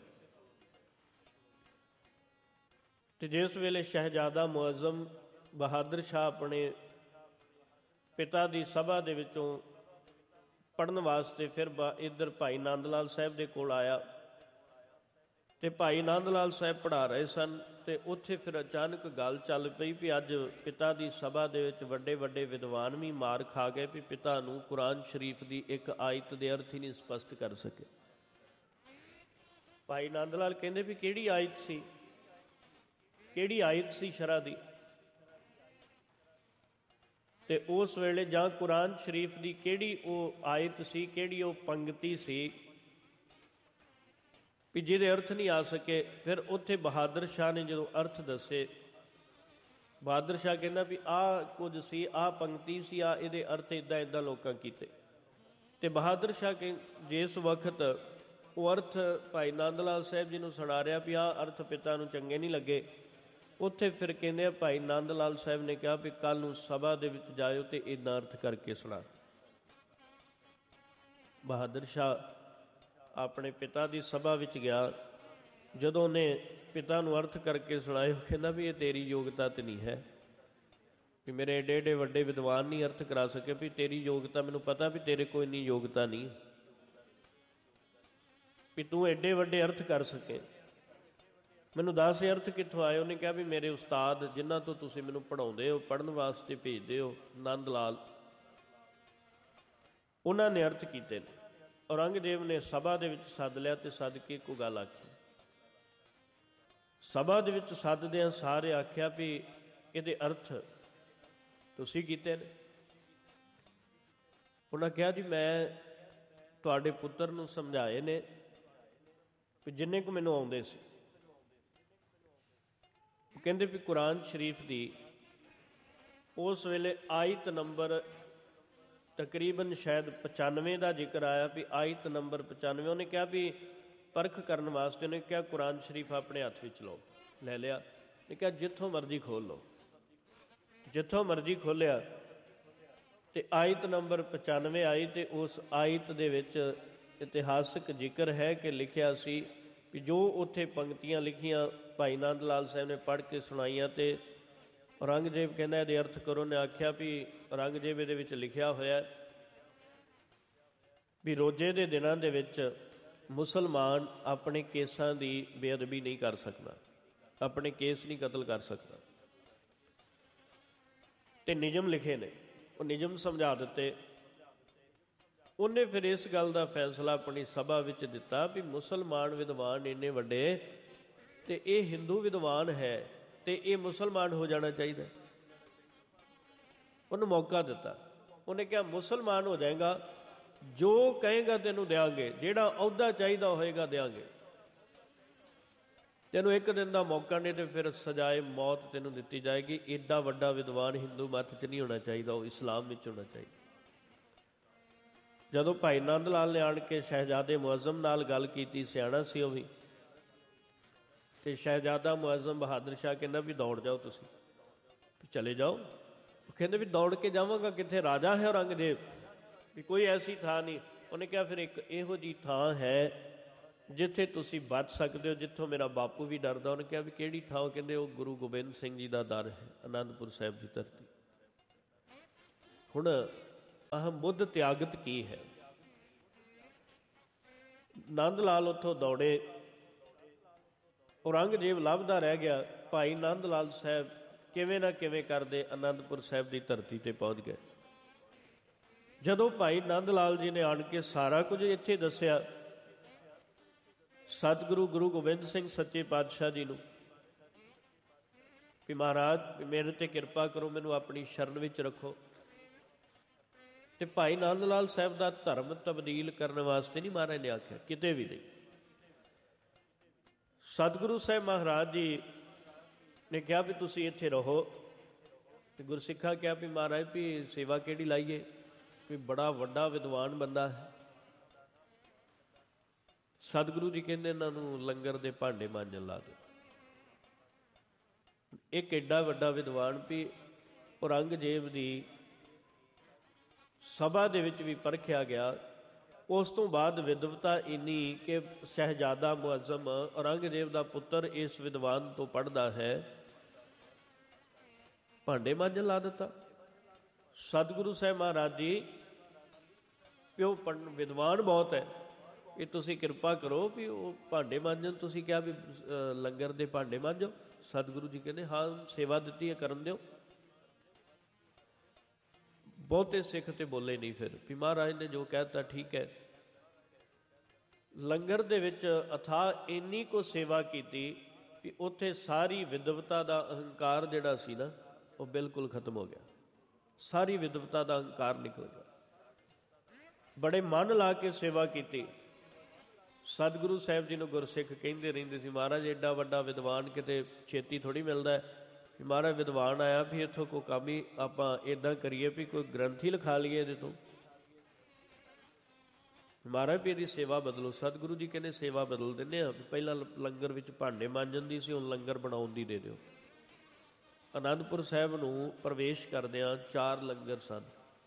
ਤੇ ਜਿਸ ਵੇਲੇ ਸ਼ਹਿਜ਼ਾਦਾ ਮੁਅੱਜ਼ਮ ਬਹਾਦਰ ਸ਼ਾਹ ਆਪਣੇ ਪਿਤਾ ਦੀ ਸਭਾ ਦੇ ਵਿੱਚੋਂ ਪੜ੍ਹਨ ਵਾਸਤੇ ਫਿਰ ਇੱਧਰ ਭਾਈ ਆਨੰਦ ਲਾਲ ਸਾਹਿਬ ਦੇ ਕੋਲ ਆਇਆ ਤੇ ਭਾਈ ਆਨੰਦ ਲਾਲ ਸਾਹਿਬ ਪੜ੍ਹਾ ਰਹੇ ਸਨ ਤੇ ਉੱਥੇ ਫਿਰ ਅਚਾਨਕ ਗੱਲ ਚੱਲ ਪਈ ਵੀ ਅੱਜ ਪਿਤਾ ਦੀ ਸਭਾ ਦੇ ਵਿੱਚ ਵੱਡੇ ਵੱਡੇ ਵਿਦਵਾਨ ਵੀ ਮਾਰ ਖਾ ਗਏ ਵੀ ਪਿਤਾ ਨੂੰ ਕੁਰਾਨ ਸ਼ਰੀਫ ਦੀ ਇੱਕ ਆਇਤ ਦੇ ਅਰਥ ਹੀ ਨਹੀਂ ਸਪਸ਼ਟ ਕਰ ਸਕੇ। ਭਾਈ ਆਨੰਦ ਲਾਲ ਕਹਿੰਦੇ ਵੀ ਕਿਹੜੀ ਆਇਤ ਸੀ, ਕਿਹੜੀ ਆਇਤ ਸੀ ਸ਼ਰ੍ਹਾ ਦੀ? ਤੇ ਉਸ ਵੇਲੇ ਜਾਂ ਕੁਰਾਨ ਸ਼ਰੀਫ ਦੀ ਕਿਹੜੀ ਉਹ ਆਇਤ ਸੀ, ਕਿਹੜੀ ਉਹ ਪੰਗਤੀ ਸੀ ਵੀ ਜਿਹਦੇ ਅਰਥ ਨਹੀਂ ਆ ਸਕੇ। ਫਿਰ ਉੱਥੇ ਬਹਾਦਰ ਸ਼ਾਹ ਨੇ ਜਦੋਂ ਅਰਥ ਦੱਸੇ, ਬਹਾਦਰ ਸ਼ਾਹ ਕਹਿੰਦਾ ਵੀ ਆਹ ਕੁਝ ਸੀ, ਆਹ ਪੰਗਤੀ ਸੀ, ਆਹ ਇਹਦੇ ਅਰਥ ਇੱਦਾਂ ਇੱਦਾਂ ਲੋਕਾਂ ਕੀਤੇ। ਤੇ ਬਹਾਦਰ ਸ਼ਾਹ ਕਿ ਜਿਸ ਵਕਤ ਉਹ ਅਰਥ ਭਾਈ ਆਨੰਦ ਲਾਲ ਸਾਹਿਬ ਜੀ ਨੂੰ ਸੁਣਾ ਰਿਹਾ ਵੀ ਆਹ ਅਰਥ ਪਿਤਾ ਨੂੰ ਚੰਗੇ ਨਹੀਂ ਲੱਗੇ, ਉੱਥੇ ਫਿਰ ਕਹਿੰਦੇ ਆ ਭਾਈ ਆਨੰਦ ਲਾਲ ਸਾਹਿਬ ਨੇ ਕਿਹਾ ਵੀ ਕੱਲ੍ਹ ਨੂੰ ਸਭਾ ਦੇ ਵਿੱਚ ਜਾਇਓ ਤੇ ਇੱਦਾਂ ਅਰਥ ਕਰਕੇ ਸੁਣਾ। ਬਹਾਦਰ ਸ਼ਾਹ ਆਪਣੇ ਪਿਤਾ ਦੀ ਸਭਾ ਵਿੱਚ ਗਿਆ। ਜਦੋਂ ਉਹਨੇ ਪਿਤਾ ਨੂੰ ਅਰਥ ਕਰਕੇ ਸੁਣਾਏ, ਉਹ ਕਹਿੰਦਾ ਵੀ ਇਹ ਤੇਰੀ ਯੋਗਤਾ ਤੇ ਨਹੀਂ ਹੈ, ਵੀ ਮੇਰੇ ਏਡੇ ਏਡੇ ਵੱਡੇ ਵਿਦਵਾਨ ਨਹੀਂ ਅਰਥ ਕਰਾ ਸਕੇ, ਵੀ ਤੇਰੀ ਯੋਗਤਾ, ਮੈਨੂੰ ਪਤਾ ਵੀ ਤੇਰੇ ਕੋਲ ਇੰਨੀ ਯੋਗਤਾ ਨਹੀਂ ਵੀ ਤੂੰ ਏਡੇ ਵੱਡੇ ਅਰਥ ਕਰ ਸਕੇ। ਮੈਨੂੰ ਦੱਸ ਅਰਥ ਕਿੱਥੋਂ ਆਏ? ਉਹਨੇ ਕਿਹਾ ਵੀ ਮੇਰੇ ਉਸਤਾਦ ਜਿਨ੍ਹਾਂ ਤੋਂ ਤੁਸੀਂ ਮੈਨੂੰ ਪੜ੍ਹਾਉਂਦੇ ਹੋ, ਪੜ੍ਹਨ ਵਾਸਤੇ ਭੇਜਦੇ ਹੋ, ਆਨੰਦ ਲਾਲ, ਉਹਨਾਂ ਨੇ ਅਰਥ ਕੀਤੇ ਨੇ। ਔਰੰਗਜ਼ੇਬ ਨੇ ਸਭਾ ਦੇ ਵਿੱਚ ਸੱਦ ਲਿਆ ਤੇ ਸੱਦ ਕੇ ਇੱਕੋ ਗੱਲ ਆਖੀ। ਸਭਾ ਦੇ ਵਿੱਚ ਸੱਦਦਿਆਂ ਸਾਰੇ ਆਖਿਆ ਵੀ ਇਹਦੇ ਅਰਥ ਤੁਸੀਂ ਕੀਤੇ ਨੇ? ਉਹਨਾਂ ਕਿਹਾ ਜੀ ਮੈਂ ਤੁਹਾਡੇ ਪੁੱਤਰ ਨੂੰ ਸਮਝਾਏ ਨੇ ਵੀ ਜਿੰਨੇ ਕੁ ਮੈਨੂੰ ਆਉਂਦੇ ਸੀ। ਉਹ ਕਹਿੰਦੇ ਵੀ ਕੁਰਾਨ ਸ਼ਰੀਫ ਦੀ ਉਸ ਵੇਲੇ ਆਇਤ ਨੰਬਰ ਤਕਰੀਬਨ ਸ਼ਾਇਦ ਪਚਾਨਵੇਂ ਦਾ ਜ਼ਿਕਰ ਆਇਆ ਵੀ ਆਇਤ ਨੰਬਰ ਪਚਾਨਵੇਂ। ਉਹਨੇ ਕਿਹਾ ਵੀ ਪਰਖ ਕਰਨ ਵਾਸਤੇ ਉਹਨੇ ਕਿਹਾ ਕੁਰਾਨ ਸ਼ਰੀਫ ਆਪਣੇ ਹੱਥ ਵਿੱਚ ਲਓ। ਲੈ ਲਿਆ। ਉਹਨੇ ਕਿਹਾ ਜਿੱਥੋਂ ਮਰਜ਼ੀ ਖੋਲ੍ਹ ਲਓ। ਜਿੱਥੋਂ ਮਰਜ਼ੀ ਖੋਲ੍ਹਿਆ ਤੇ ਆਇਤ ਨੰਬਰ ਪਚਾਨਵੇਂ ਆਈ ਤੇ ਉਸ ਆਇਤ ਦੇ ਵਿੱਚ ਇਤਿਹਾਸਕ ਜ਼ਿਕਰ ਹੈ ਕਿ ਲਿਖਿਆ ਸੀ ਵੀ ਜੋ ਉੱਥੇ ਪੰਕਤੀਆਂ ਲਿਖੀਆਂ ਭਾਈ ਨੰਦ ਲਾਲ ਸਾਹਿਬ ਨੇ ਪੜ੍ਹ ਕੇ ਸੁਣਾਈਆਂ, ਅਤੇ ਔਰੰਗਜ਼ੇਬ ਕਹਿੰਦਾ ਇਹਦੇ ਅਰਥ ਕਰੋ। ਨੇ ਆਖਿਆ ਵੀ ਔਰੰਗਜ਼ੇਬ ਇਹਦੇ ਵਿੱਚ ਲਿਖਿਆ ਹੋਇਆ ਵੀ ਰੋਜ਼ੇ ਦੇ ਦਿਨਾਂ ਦੇ ਵਿੱਚ ਮੁਸਲਮਾਨ ਆਪਣੇ ਕੇਸਾਂ ਦੀ ਬੇਅਦਬੀ ਨਹੀਂ ਕਰ ਸਕਦਾ, ਆਪਣੇ ਕੇਸ ਨਹੀਂ ਕਤਲ ਕਰ ਸਕਦਾ। ਤੇ ਨਿਯਮ ਲਿਖੇ ਨੇ, ਉਹ ਨਿਯਮ ਸਮਝਾ ਦਿੱਤੇ। ਉਹਨੇ ਫਿਰ ਇਸ ਗੱਲ ਦਾ ਫੈਸਲਾ ਆਪਣੀ ਸਭਾ ਵਿੱਚ ਦਿੱਤਾ ਵੀ ਮੁਸਲਮਾਨ ਵਿਦਵਾਨ ਇੰਨੇ ਵੱਡੇ, ਤੇ ਇਹ ਹਿੰਦੂ ਵਿਦਵਾਨ ਹੈ ਤੇ ਇਹ ਮੁਸਲਮਾਨ ਹੋ ਜਾਣਾ ਚਾਹੀਦਾ। ਉਹਨੂੰ ਮੌਕਾ ਦਿੱਤਾ। ਉਹਨੇ ਕਿਹਾ ਮੁਸਲਮਾਨ ਹੋ ਜਾਏਗਾ, ਜੋ ਕਹੇਗਾ ਤੈਨੂੰ ਦਿਆਂਗੇ, ਜਿਹੜਾ ਅਹੁਦਾ ਚਾਹੀਦਾ ਹੋਏਗਾ ਦਿਆਂਗੇ, ਤੈਨੂੰ ਇੱਕ ਦਿਨ ਦਾ ਮੌਕਾ ਨਹੀਂ ਤੇ ਫਿਰ ਸਜ਼ਾਏ ਮੌਤ ਤੈਨੂੰ ਦਿੱਤੀ ਜਾਏਗੀ। ਏਡਾ ਵੱਡਾ ਵਿਦਵਾਨ ਹਿੰਦੂ ਮੱਤ 'ਚ ਨਹੀਂ ਹੋਣਾ ਚਾਹੀਦਾ, ਉਹ ਇਸਲਾਮ ਵਿੱਚ ਹੋਣਾ ਚਾਹੀਦਾ। ਜਦੋਂ ਭਾਈ ਨੰਦ ਲਾਲ ਨੇ ਆਣ ਕੇ ਸ਼ਹਿਜ਼ਾਦੇ ਮੁਅੱਜ਼ਮ ਨਾਲ ਗੱਲ ਕੀਤੀ, ਸਿਆਣਾ ਸੀ ਉਹ ਵੀ, ਤੇ ਸ਼ਹਿਜ਼ਾਦਾ ਮੁਅੱਜ਼ਮ ਬਹਾਦਰ ਸ਼ਾਹ ਕਹਿੰਦਾ ਵੀ ਦੌੜ ਜਾਓ, ਤੁਸੀਂ ਚਲੇ ਜਾਓ। ਉਹ ਕਹਿੰਦੇ ਵੀ ਦੌੜ ਕੇ ਜਾਵਾਂਗਾ ਕਿੱਥੇ, ਰਾਜਾ ਹੈ ਔਰੰਗਜ਼ੇਬ, ਵੀ ਕੋਈ ਐਸੀ ਥਾਂ ਨਹੀਂ। ਉਹਨੇ ਕਿਹਾ ਫਿਰ ਇੱਕ ਇਹੋ ਜਿਹੀ ਥਾਂ ਹੈ ਜਿੱਥੇ ਤੁਸੀਂ ਬਚ ਸਕਦੇ ਹੋ, ਜਿੱਥੋਂ ਮੇਰਾ ਬਾਪੂ ਵੀ ਡਰਦਾ। ਉਹਨੇ ਕਿਹਾ ਵੀ ਕਿਹੜੀ ਥਾਂ? ਉਹ ਕਹਿੰਦੇ ਉਹ ਗੁਰੂ ਗੋਬਿੰਦ ਸਿੰਘ ਜੀ ਦਾ ਦਰ ਹੈ, ਅਨੰਦਪੁਰ ਸਾਹਿਬ ਦੀ ਧਰਤੀ। ਹੁਣ ਅਹਮ ਬੁੱਧ ਤਿਆਗਤ ਕੀ ਹੈ? ਨੰਦ ਲਾਲ ਉੱਥੋਂ ਦੌੜੇ, ਔਰੰਗਜ਼ੇਬ ਲੱਭਦਾ ਰਹਿ ਗਿਆ। ਭਾਈ ਨੰਦ ਲਾਲ ਸਾਹਿਬ ਕਿਵੇਂ ਨਾ ਕਿਵੇਂ ਕਰਦੇ ਅਨੰਦਪੁਰ ਸਾਹਿਬ ਦੀ ਧਰਤੀ 'ਤੇ ਪਹੁੰਚ ਗਏ। ਜਦੋਂ ਭਾਈ ਨੰਦ ਲਾਲ ਜੀ ਨੇ ਆਣ ਕੇ ਸਾਰਾ ਕੁਝ ਇੱਥੇ ਦੱਸਿਆ ਸਤਿਗੁਰੂ ਗੁਰੂ ਗੋਬਿੰਦ ਸਿੰਘ ਸੱਚੇ ਪਾਤਸ਼ਾਹ ਜੀ ਨੂੰ ਵੀ ਮਹਾਰਾਜ ਮੇਰੇ 'ਤੇ ਕਿਰਪਾ ਕਰੋ, ਮੈਨੂੰ ਆਪਣੀ ਸ਼ਰਨ ਵਿੱਚ ਰੱਖੋ। ਤੇ ਭਾਈ ਨੰਦ ਲਾਲ ਸਾਹਿਬ ਦਾ ਧਰਮ ਤਬਦੀਲ ਕਰਨ ਵਾਸਤੇ ਨਹੀਂ ਮਹਾਰਾਜ ਨੇ ਆਖਿਆ, ਕਿਤੇ ਵੀ ਨਹੀਂ। ਸਤਿਗੁਰੂ ਸਾਹਿਬ ਮਹਾਰਾਜ ਜੀ ਨੇ ਕਿਹਾ ਵੀ ਤੁਸੀਂ ਇੱਥੇ ਰਹੋ, ਤੇ ਗੁਰਸਿੱਖਾਂ ਕਿਹਾ ਵੀ ਮਹਾਰਾਜ ਵੀ ਸੇਵਾ ਕਿਹੜੀ ਲਾਈਏ, ਵੀ ਬੜਾ ਵੱਡਾ ਵਿਦਵਾਨ ਬੰਦਾ ਹੈ। ਸਤਿਗੁਰੂ ਜੀ ਕਹਿੰਦੇ ਇਹਨਾਂ ਨੂੰ ਲੰਗਰ ਦੇ ਭਾਂਡੇ ਮਾਂਜਣ ਲਾ ਦਿਓ। ਇੱਕ ਐਡਾ ਵੱਡਾ ਵਿਦਵਾਨ ਵੀ ਔਰੰਗਜ਼ੇਬ ਦੀ ਸਭਾ ਦੇ ਵਿੱਚ ਵੀ ਪਰਖਿਆ ਗਿਆ। ਉਸ ਤੋਂ ਬਾਅਦ ਵਿਦਵਤਾ ਇੰਨੀ ਕਿ ਸ਼ਹਿਜ਼ਾਦਾ ਮੁਅੱਜ਼ਮ ਔਰੰਗਜ਼ੇਬ ਦਾ ਪੁੱਤਰ ਇਸ ਵਿਦਵਾਨ ਤੋਂ ਪੜ੍ਹਦਾ ਹੈ, ਭਾਂਡੇ ਮਾਂਜਣ ਲਾ ਦਿੱਤਾ। ਸਤਿਗੁਰੂ ਸਾਹਿਬ ਮਹਾਰਾਜ ਜੀ ਪਿਓ ਪੜ੍ਹਨ ਵਿਦਵਾਨ ਬਹੁਤ ਹੈ, ਇਹ ਤੁਸੀਂ ਕਿਰਪਾ ਕਰੋ ਵੀ ਉਹ ਭਾਂਡੇ ਮਾਂਜਣ, ਤੁਸੀਂ ਕਿਹਾ ਵੀ ਲੰਗਰ ਦੇ ਭਾਂਡੇ ਮਾਂਜੋ। ਸਤਿਗੁਰੂ ਜੀ ਕਹਿੰਦੇ ਹਾਂ ਸੇਵਾ ਦਿੱਤੀ ਹੈ, ਕਰਨ ਦਿਓ। ਬਹੁਤੇ ਸਿੱਖ ਤੇ ਬੋਲੇ ਨਹੀਂ ਫਿਰ ਵੀ ਮਹਾਰਾਜ ਨੇ ਜੋ ਕਹਿ ਦਿੱਤਾ ਠੀਕ ਹੈ। ਲੰਗਰ ਦੇ ਵਿੱਚ ਅਥਾਹ ਇੰਨੀ ਕੁ ਸੇਵਾ ਕੀਤੀ ਵੀ ਉੱਥੇ ਸਾਰੀ ਵਿਦਵਤਾ ਦਾ ਅਹੰਕਾਰ ਜਿਹੜਾ ਸੀ ਨਾ ਉਹ ਬਿਲਕੁਲ ਖਤਮ ਹੋ ਗਿਆ। ਸਾਰੀ ਵਿਦਵਤਾ ਦਾ ਅਹੰਕਾਰ ਨਿਕਲ ਗਿਆ। ਬੜੇ ਮਨ ਲਾ ਕੇ ਸੇਵਾ ਕੀਤੀ। ਸਤਿਗੁਰੂ ਸਾਹਿਬ ਜੀ ਨੂੰ ਗੁਰਸਿੱਖ ਕਹਿੰਦੇ ਰਹਿੰਦੇ ਸੀ ਮਹਾਰਾਜ ਐਡਾ ਵੱਡਾ ਵਿਦਵਾਨ ਕਿਤੇ ਛੇਤੀ ਥੋੜ੍ਹੀ ਮਿਲਦਾ ਹੈ। ਮਹਾਰਾਜ ਵਿਦਵਾਨ ਆਇਆ ਵੀ ਇੱਥੋਂ ਕੋਈ ਕੰਮ ਹੀ ਆਪਾਂ ਇੱਦਾਂ ਕਰੀਏ ਵੀ ਕੋਈ ਗ੍ਰੰਥ ਹੀ ਲਿਖਾ ਲਈਏ ਇਹਦੇ ਤੋਂ। ਮਹਾਰਾਜ ਵੀ ਇਹਦੀ ਸੇਵਾ ਬਦਲੋ। ਸਤਿਗੁਰੂ ਜੀ ਕਹਿੰਦੇ ਸੇਵਾ ਬਦਲ ਦਿੰਦੇ ਹਾਂ, ਪਹਿਲਾਂ ਲੰਗਰ ਵਿੱਚ ਭਾਂਡੇ ਮਾਂਜਣ ਦੀ ਸੀ, ਹੁਣ ਲੰਗਰ ਬਣਾਉਣ ਦੀ ਦੇ ਦਿਓ। ਅਨੰਦਪੁਰ ਸਾਹਿਬ ਨੂੰ ਪ੍ਰਵੇਸ਼ ਕਰਦਿਆਂ ਚਾਰ ਲੰਗਰ ਸਨ,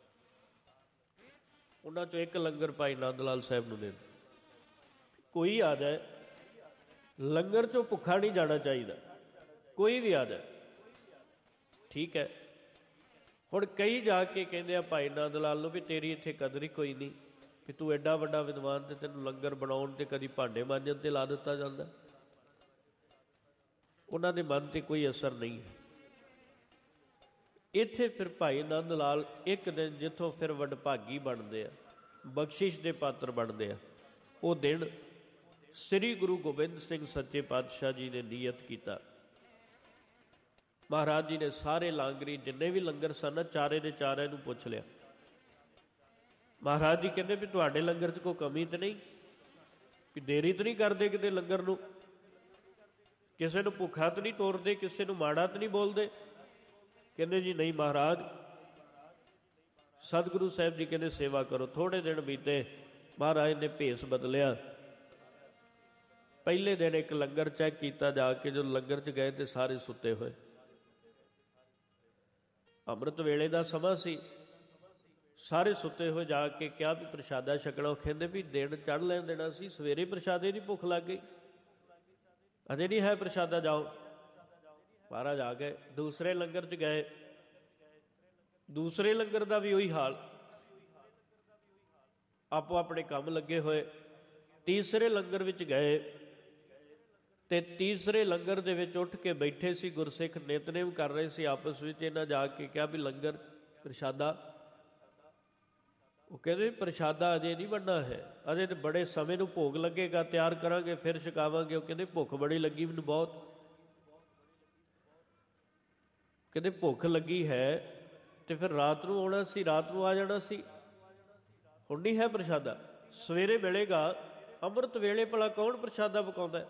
ਉਹਨਾਂ 'ਚੋਂ ਇੱਕ ਲੰਗਰ ਭਾਈ ਨੰਦ ਲਾਲ ਸਾਹਿਬ ਨੂੰ ਦੇ ਦਿਓ। ਕੋਈ ਆ ਜਾਏ ਲੰਗਰ 'ਚੋਂ ਭੁੱਖਾ ਨਹੀਂ ਜਾਣਾ ਚਾਹੀਦਾ, ਕੋਈ ਵੀ ਆ ਜਾਏ, ਠੀਕ ਹੈ। ਹੁਣ ਕਈ ਜਾ ਕੇ ਕਹਿੰਦੇ ਆ ਭਾਈ ਨੰਦ ਲਾਲ ਨੂੰ ਵੀ ਤੇਰੀ ਇੱਥੇ ਕਦਰ ਹੀ ਕੋਈ ਨਹੀਂ, ਕਿ ਤੂੰ ਐਡਾ ਵੱਡਾ ਵਿਦਵਾਨ ਤੇ ਤੈਨੂੰ ਲੰਗਰ ਬਣਾਉਣ ਤੇ ਕਦੀ ਭਾਂਡੇ ਮਾਂਜਣ ਤੇ ਲਾ ਦਿੱਤਾ ਜਾਂਦਾ। ਉਹਨਾਂ ਦੇ ਮਨ ਤੇ ਕੋਈ ਅਸਰ ਨਹੀਂ ਹੈ। ਇੱਥੇ ਫਿਰ ਭਾਈ ਨੰਦ ਲਾਲ ਇੱਕ ਦਿਨ ਜਿੱਥੋਂ ਫਿਰ ਵਡਭਾਗੀ ਬਣਦੇ ਆ, ਬਖਸ਼ਿਸ਼ ਦੇ ਪਾਤਰ ਬਣਦੇ ਆ, ਉਹ ਦਿਨ ਸ੍ਰੀ ਗੁਰੂ ਗੋਬਿੰਦ ਸਿੰਘ ਸੱਚੇ ਪਾਤਸ਼ਾਹ ਜੀ ਨੇ ਨੀਯਤ ਕੀਤਾ। ਮਹਾਰਾਜ ਜੀ ਨੇ ਸਾਰੇ ਲਾਂਗਰੀ ਜਿੰਨੇ ਵੀ ਲੰਗਰ ਸਨ ਚਾਰੇ ਦੇ ਚਾਰਿਆਂ ਨੂੰ ਪੁੱਛ ਲਿਆ। ਮਹਾਰਾਜ ਜੀ ਕਹਿੰਦੇ ਵੀ ਤੁਹਾਡੇ ਲੰਗਰ 'ਚ ਕੋਈ ਕਮੀ ਤਾਂ ਨਹੀਂ, ਵੀ ਦੇਰੀ ਤਾਂ ਨਹੀਂ ਕਰਦੇ ਕਿਤੇ ਲੰਗਰ ਨੂੰ, ਕਿਸੇ ਨੂੰ ਭੁੱਖਾ ਤਾਂ ਨਹੀਂ ਤੋਰਦੇ, ਕਿਸੇ ਨੂੰ ਮਾੜਾ ਤਾਂ ਨਹੀਂ ਬੋਲਦੇ? ਕਹਿੰਦੇ ਜੀ ਨਹੀਂ ਮਹਾਰਾਜ। ਸਤਿਗੁਰੂ ਸਾਹਿਬ ਜੀ ਕਹਿੰਦੇ ਸੇਵਾ ਕਰੋ। ਥੋੜ੍ਹੇ ਦਿਨ ਬੀਤੇ, ਮਹਾਰਾਜ ਨੇ ਭੇਸ ਬਦਲਿਆ। ਪਹਿਲੇ ਦਿਨ ਇੱਕ ਲੰਗਰ ਚੈੱਕ ਕੀਤਾ ਜਾ ਕੇ, ਜਦੋਂ ਲੰਗਰ 'ਚ ਗਏ ਤੇ ਸਾਰੇ ਸੁੱਤੇ ਹੋਏ। ਅੰਮ੍ਰਿਤ ਵੇਲੇ ਦਾ ਸਮਾਂ ਸੀ, ਸਾਰੇ ਸੁੱਤੇ ਹੋਏ। ਜਾ ਕੇ ਕਿਹਾ ਵੀ ਪ੍ਰਸ਼ਾਦਾ ਛਕਣਾ। ਉਹ ਕਹਿੰਦੇ ਵੀ ਦਿਨ ਚੜ੍ਹ ਲੈਣ ਦੇਣਾ ਸੀ, ਸਵੇਰੇ ਪ੍ਰਸ਼ਾਦੇ ਦੀ ਭੁੱਖ ਲੱਗ ਗਈ। ਅਜੇ ਨਹੀਂ ਹੈ ਪ੍ਰਸ਼ਾਦਾ, ਜਾਓ। ਮਹਾਰਾਜ ਆ ਗਏ। ਦੂਸਰੇ ਲੰਗਰ 'ਚ ਗਏ, ਦੂਸਰੇ ਲੰਗਰ ਦਾ ਵੀ ਉਹੀ ਹਾਲ, ਆਪੋ ਆਪਣੇ ਕੰਮ ਲੱਗੇ ਹੋਏ। ਤੀਸਰੇ ਲੰਗਰ ਵਿੱਚ ਗਏ ਤੇ ਤੀਸਰੇ ਲੰਗਰ ਦੇ ਵਿੱਚ ਉੱਠ ਕੇ ਬੈਠੇ ਸੀ ਗੁਰਸਿੱਖ, ਨਿਤਨੇਮ ਕਰ ਰਹੇ ਸੀ ਆਪਸ ਵਿੱਚ। ਇਹਨਾਂ ਜਾ ਕੇ ਕਿਹਾ ਵੀ ਲੰਗਰ ਪ੍ਰਸ਼ਾਦਾ। ਉਹ ਕਹਿੰਦੇ ਪ੍ਰਸ਼ਾਦਾ ਅਜੇ ਨਹੀਂ ਬਣਨਾ ਹੈ, ਅਜੇ ਤਾਂ ਬੜੇ ਸਮੇਂ ਨੂੰ ਭੋਗ ਲੱਗੇਗਾ, ਤਿਆਰ ਕਰਾਂਗੇ ਫਿਰ ਛਕਾਵਾਂਗੇ। ਉਹ ਕਹਿੰਦੇ ਭੁੱਖ ਬੜੀ ਲੱਗੀ ਮੈਨੂੰ ਬਹੁਤ। ਕਹਿੰਦੇ ਭੁੱਖ ਲੱਗੀ ਹੈ ਤੇ ਫਿਰ ਰਾਤ ਨੂੰ ਆਉਣਾ ਸੀ, ਰਾਤ ਨੂੰ ਆ ਜਾਣਾ ਸੀ, ਹੁਣ ਨਹੀਂ ਹੈ ਪ੍ਰਸ਼ਾਦਾ, ਸਵੇਰੇ ਮਿਲੇਗਾ। ਅੰਮ੍ਰਿਤ ਵੇਲੇ ਭਲਾ ਕੌਣ ਪ੍ਰਸ਼ਾਦਾ ਪਕਾਉਂਦਾ?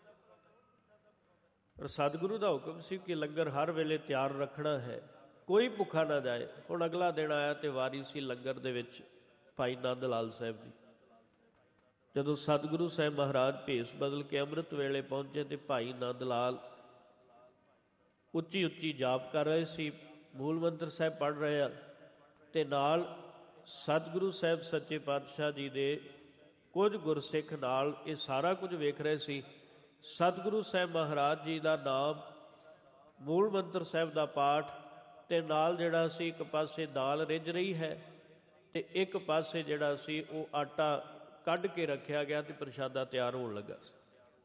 ਪਰ ਸਤਿਗੁਰੂ ਦਾ ਹੁਕਮ ਸੀ ਕਿ ਲੰਗਰ ਹਰ ਵੇਲੇ ਤਿਆਰ ਰੱਖਣਾ ਹੈ, ਕੋਈ ਭੁੱਖਾ ਨਾ ਜਾਏ। ਹੁਣ ਅਗਲਾ ਦਿਨ ਆਇਆ ਤੇ ਵਾਰੀ ਸੀ ਲੰਗਰ ਦੇ ਵਿੱਚ ਭਾਈ ਨੰਦ ਲਾਲ ਸਾਹਿਬ ਦੀ। ਜਦੋਂ ਸਤਿਗੁਰੂ ਸਾਹਿਬ ਮਹਾਰਾਜ ਭੇਸ ਬਦਲ ਕੇ ਅੰਮ੍ਰਿਤ ਵੇਲੇ ਪਹੁੰਚੇ ਤੇ ਭਾਈ ਨੰਦ ਲਾਲ ਉੱਚੀ ਉੱਚੀ ਜਾਪ ਕਰ ਰਹੇ ਸੀ, ਮੂਲ ਮੰਤਰ ਸਾਹਿਬ ਪੜ੍ਹ ਰਹੇ ਆ, ਤੇ ਨਾਲ ਸਤਿਗੁਰੂ ਸਾਹਿਬ ਸੱਚੇ ਪਾਤਸ਼ਾਹ ਜੀ ਦੇ ਕੁਝ ਗੁਰਸਿੱਖ ਨਾਲ ਇਹ ਸਾਰਾ ਕੁਝ ਵੇਖ ਰਹੇ ਸੀ। ਸਤਿਗੁਰੂ ਸਾਹਿਬ ਮਹਾਰਾਜ ਜੀ ਦਾ ਨਾਮ, ਮੂਲ ਮੰਤਰ ਸਾਹਿਬ ਦਾ ਪਾਠ, ਤੇ ਨਾਲ ਜਿਹੜਾ ਸੀ ਇੱਕ ਪਾਸੇ ਦਾਲ ਰਿੱਝ ਰਹੀ ਹੈ ਤੇ ਇੱਕ ਪਾਸੇ ਜਿਹੜਾ ਸੀ ਉਹ ਆਟਾ ਕੱਢ ਕੇ ਰੱਖਿਆ ਗਿਆ ਤੇ ਪ੍ਰਸ਼ਾਦਾ ਤਿਆਰ ਹੋਣ ਲੱਗਾ ਸੀ।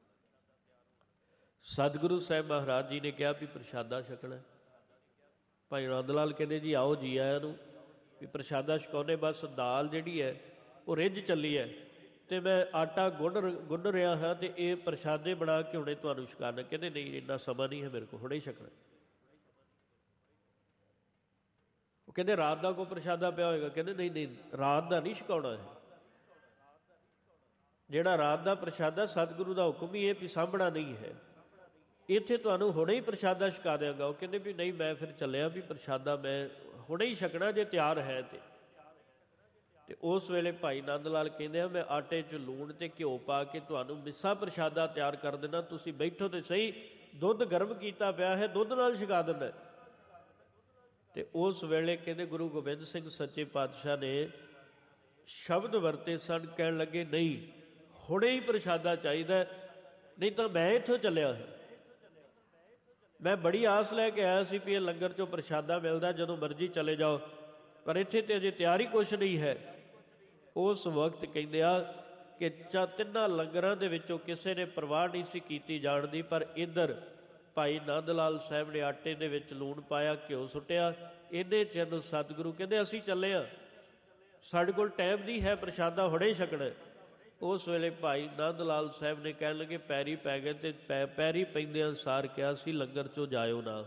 ਸਤਿਗੁਰੂ ਸਾਹਿਬ ਮਹਾਰਾਜ ਜੀ ਨੇ ਕਿਹਾ ਵੀ ਪ੍ਰਸ਼ਾਦਾ ਛਕਣਾ। ਭਾਈ ਨੰਦ ਲਾਲ ਕਹਿੰਦੇ ਜੀ ਆਓ ਜੀ ਆਇਆਂ ਨੂੰ, ਵੀ ਪ੍ਰਸ਼ਾਦਾ ਛਕਾਉਣੇ। ਬਸ ਦਾਲ ਜਿਹੜੀ ਹੈ ਉਹ ਰਿੱਝ ਚੱਲੀ ਹੈ ਤੇ ਮੈਂ ਆਟਾ ਗੁੰਨ ਗੁੰਨ ਰਿਹਾ ਹਾਂ ਤੇ ਇਹ ਪ੍ਰਸ਼ਾਦੇ ਬਣਾ ਕੇ ਹੁਣੇ ਤੁਹਾਨੂੰ ਛਕਾਉਣਾ। ਕਹਿੰਦੇ ਨਹੀਂ, ਇੰਨਾ ਸਮਾਂ ਨਹੀਂ ਹੈ ਮੇਰੇ ਕੋਲ, ਹੁਣੇ ਹੀ ਛਕਣਾ। ਉਹ ਕਹਿੰਦੇ ਰਾਤ ਦਾ ਕੋਈ ਪ੍ਰਸ਼ਾਦਾ ਪਿਆ ਹੋਏਗਾ? ਕਹਿੰਦੇ ਨਹੀਂ ਨਹੀਂ, ਰਾਤ ਦਾ ਨਹੀਂ ਛਕਾਉਣਾ ਹੈ। ਜਿਹੜਾ ਰਾਤ ਦਾ ਪ੍ਰਸ਼ਾਦਾ ਸਤਿਗੁਰੂ ਦਾ ਹੁਕਮ ਹੀ ਇਹ ਵੀ ਸਾਂਭਣਾ ਨਹੀਂ ਹੈ, ਇੱਥੇ ਤੁਹਾਨੂੰ ਹੁਣੇ ਹੀ ਪ੍ਰਸ਼ਾਦਾ ਛਕਾ ਦਿਆਂਗਾ। ਉਹ ਕਹਿੰਦੇ ਵੀ ਨਹੀਂ, ਮੈਂ ਫਿਰ ਚੱਲਿਆ ਵੀ ਪ੍ਰਸ਼ਾਦਾ ਮੈਂ ਹੁਣੇ ਹੀ ਛਕਣਾ ਜੇ ਤਿਆਰ ਹੈ ਤੇ। ਤੇ ਉਸ ਵੇਲੇ ਭਾਈ ਨੰਦ ਲਾਲ ਕਹਿੰਦੇ ਆ ਮੈਂ ਆਟੇ 'ਚ ਲੂਣ ਤੇ ਘਿਓ ਪਾ ਕੇ ਤੁਹਾਨੂੰ ਮਿੱਸਾ ਪ੍ਰਸ਼ਾਦਾ ਤਿਆਰ ਕਰ ਦੇਣਾ, ਤੁਸੀਂ ਬੈਠੋ ਤੇ ਸਹੀ, ਦੁੱਧ ਗਰਮ ਕੀਤਾ ਪਿਆ ਹੈ, ਦੁੱਧ ਨਾਲ ਛਕਾ ਦਿੰਦਾ। ਤੇ ਉਸ ਵੇਲੇ ਕਹਿੰਦੇ ਗੁਰੂ ਗੋਬਿੰਦ ਸਿੰਘ ਸੱਚੇ ਪਾਤਸ਼ਾਹ ਨੇ ਸ਼ਬਦ ਵਰਤੇ ਸਨ, ਕਹਿਣ ਲੱਗੇ ਨਹੀਂ, ਹੁਣੇ ਹੀ ਪ੍ਰਸ਼ਾਦਾ ਚਾਹੀਦਾ, ਨਹੀਂ ਤਾਂ ਮੈਂ ਇੱਥੋਂ ਚੱਲਿਆ ਹੈ। ਮੈਂ ਬੜੀ ਆਸ ਲੈ ਕੇ ਆਇਆ ਸੀ ਵੀ ਇਹ ਲੰਗਰ 'ਚੋਂ ਪ੍ਰਸ਼ਾਦਾ ਮਿਲਦਾ, ਜਦੋਂ ਮਰਜ਼ੀ ਚਲੇ ਜਾਓ, ਪਰ ਇੱਥੇ ਤੇ ਅਜੇ ਤਿਆਰੀ ਕੁਛ ਨਹੀਂ ਹੈ। ਉਸ ਵਕਤ ਕਹਿੰਦੇ ਆ ਕਿ ਚਾ ਤਿੰਨਾਂ ਲੰਗਰਾਂ ਦੇ ਵਿੱਚੋਂ ਕਿਸੇ ਨੇ ਪਰਵਾਹ ਨਹੀਂ ਸੀ ਕੀਤੀ ਜਾਣ ਦੀ, ਪਰ ਇੱਧਰ ਭਾਈ ਨੰਦ ਲਾਲ ਸਾਹਿਬ ਨੇ ਆਟੇ ਦੇ ਵਿੱਚ ਲੂਣ ਪਾਇਆ, ਘਿਓ ਸੁੱਟਿਆ। ਇਹਨੇ ਚਿਰ ਨੂੰ ਸਤਿਗੁਰੂ ਕਹਿੰਦੇ ਅਸੀਂ ਚੱਲੇ ਹਾਂ, ਸਾਡੇ ਕੋਲ ਟਾਈਮ ਨਹੀਂ ਹੈ, ਪ੍ਰਸ਼ਾਦਾ ਹੁਣੇ ਛਕਣਾ। ਉਸ ਵੇਲੇ ਭਾਈ ਨੰਦ ਲਾਲ ਸਾਹਿਬ ਨੇ ਕਹਿਣ ਲੱਗੇ, ਪੈਰੀ ਪੈ ਗਏ ਤੇ ਪੈ ਪੈਰੀ ਪੈਂਦੇ ਅਨੁਸਾਰ ਕਿਹਾ ਸੀ ਲੰਗਰ 'ਚੋਂ ਜਾਇਓ ਨਾ।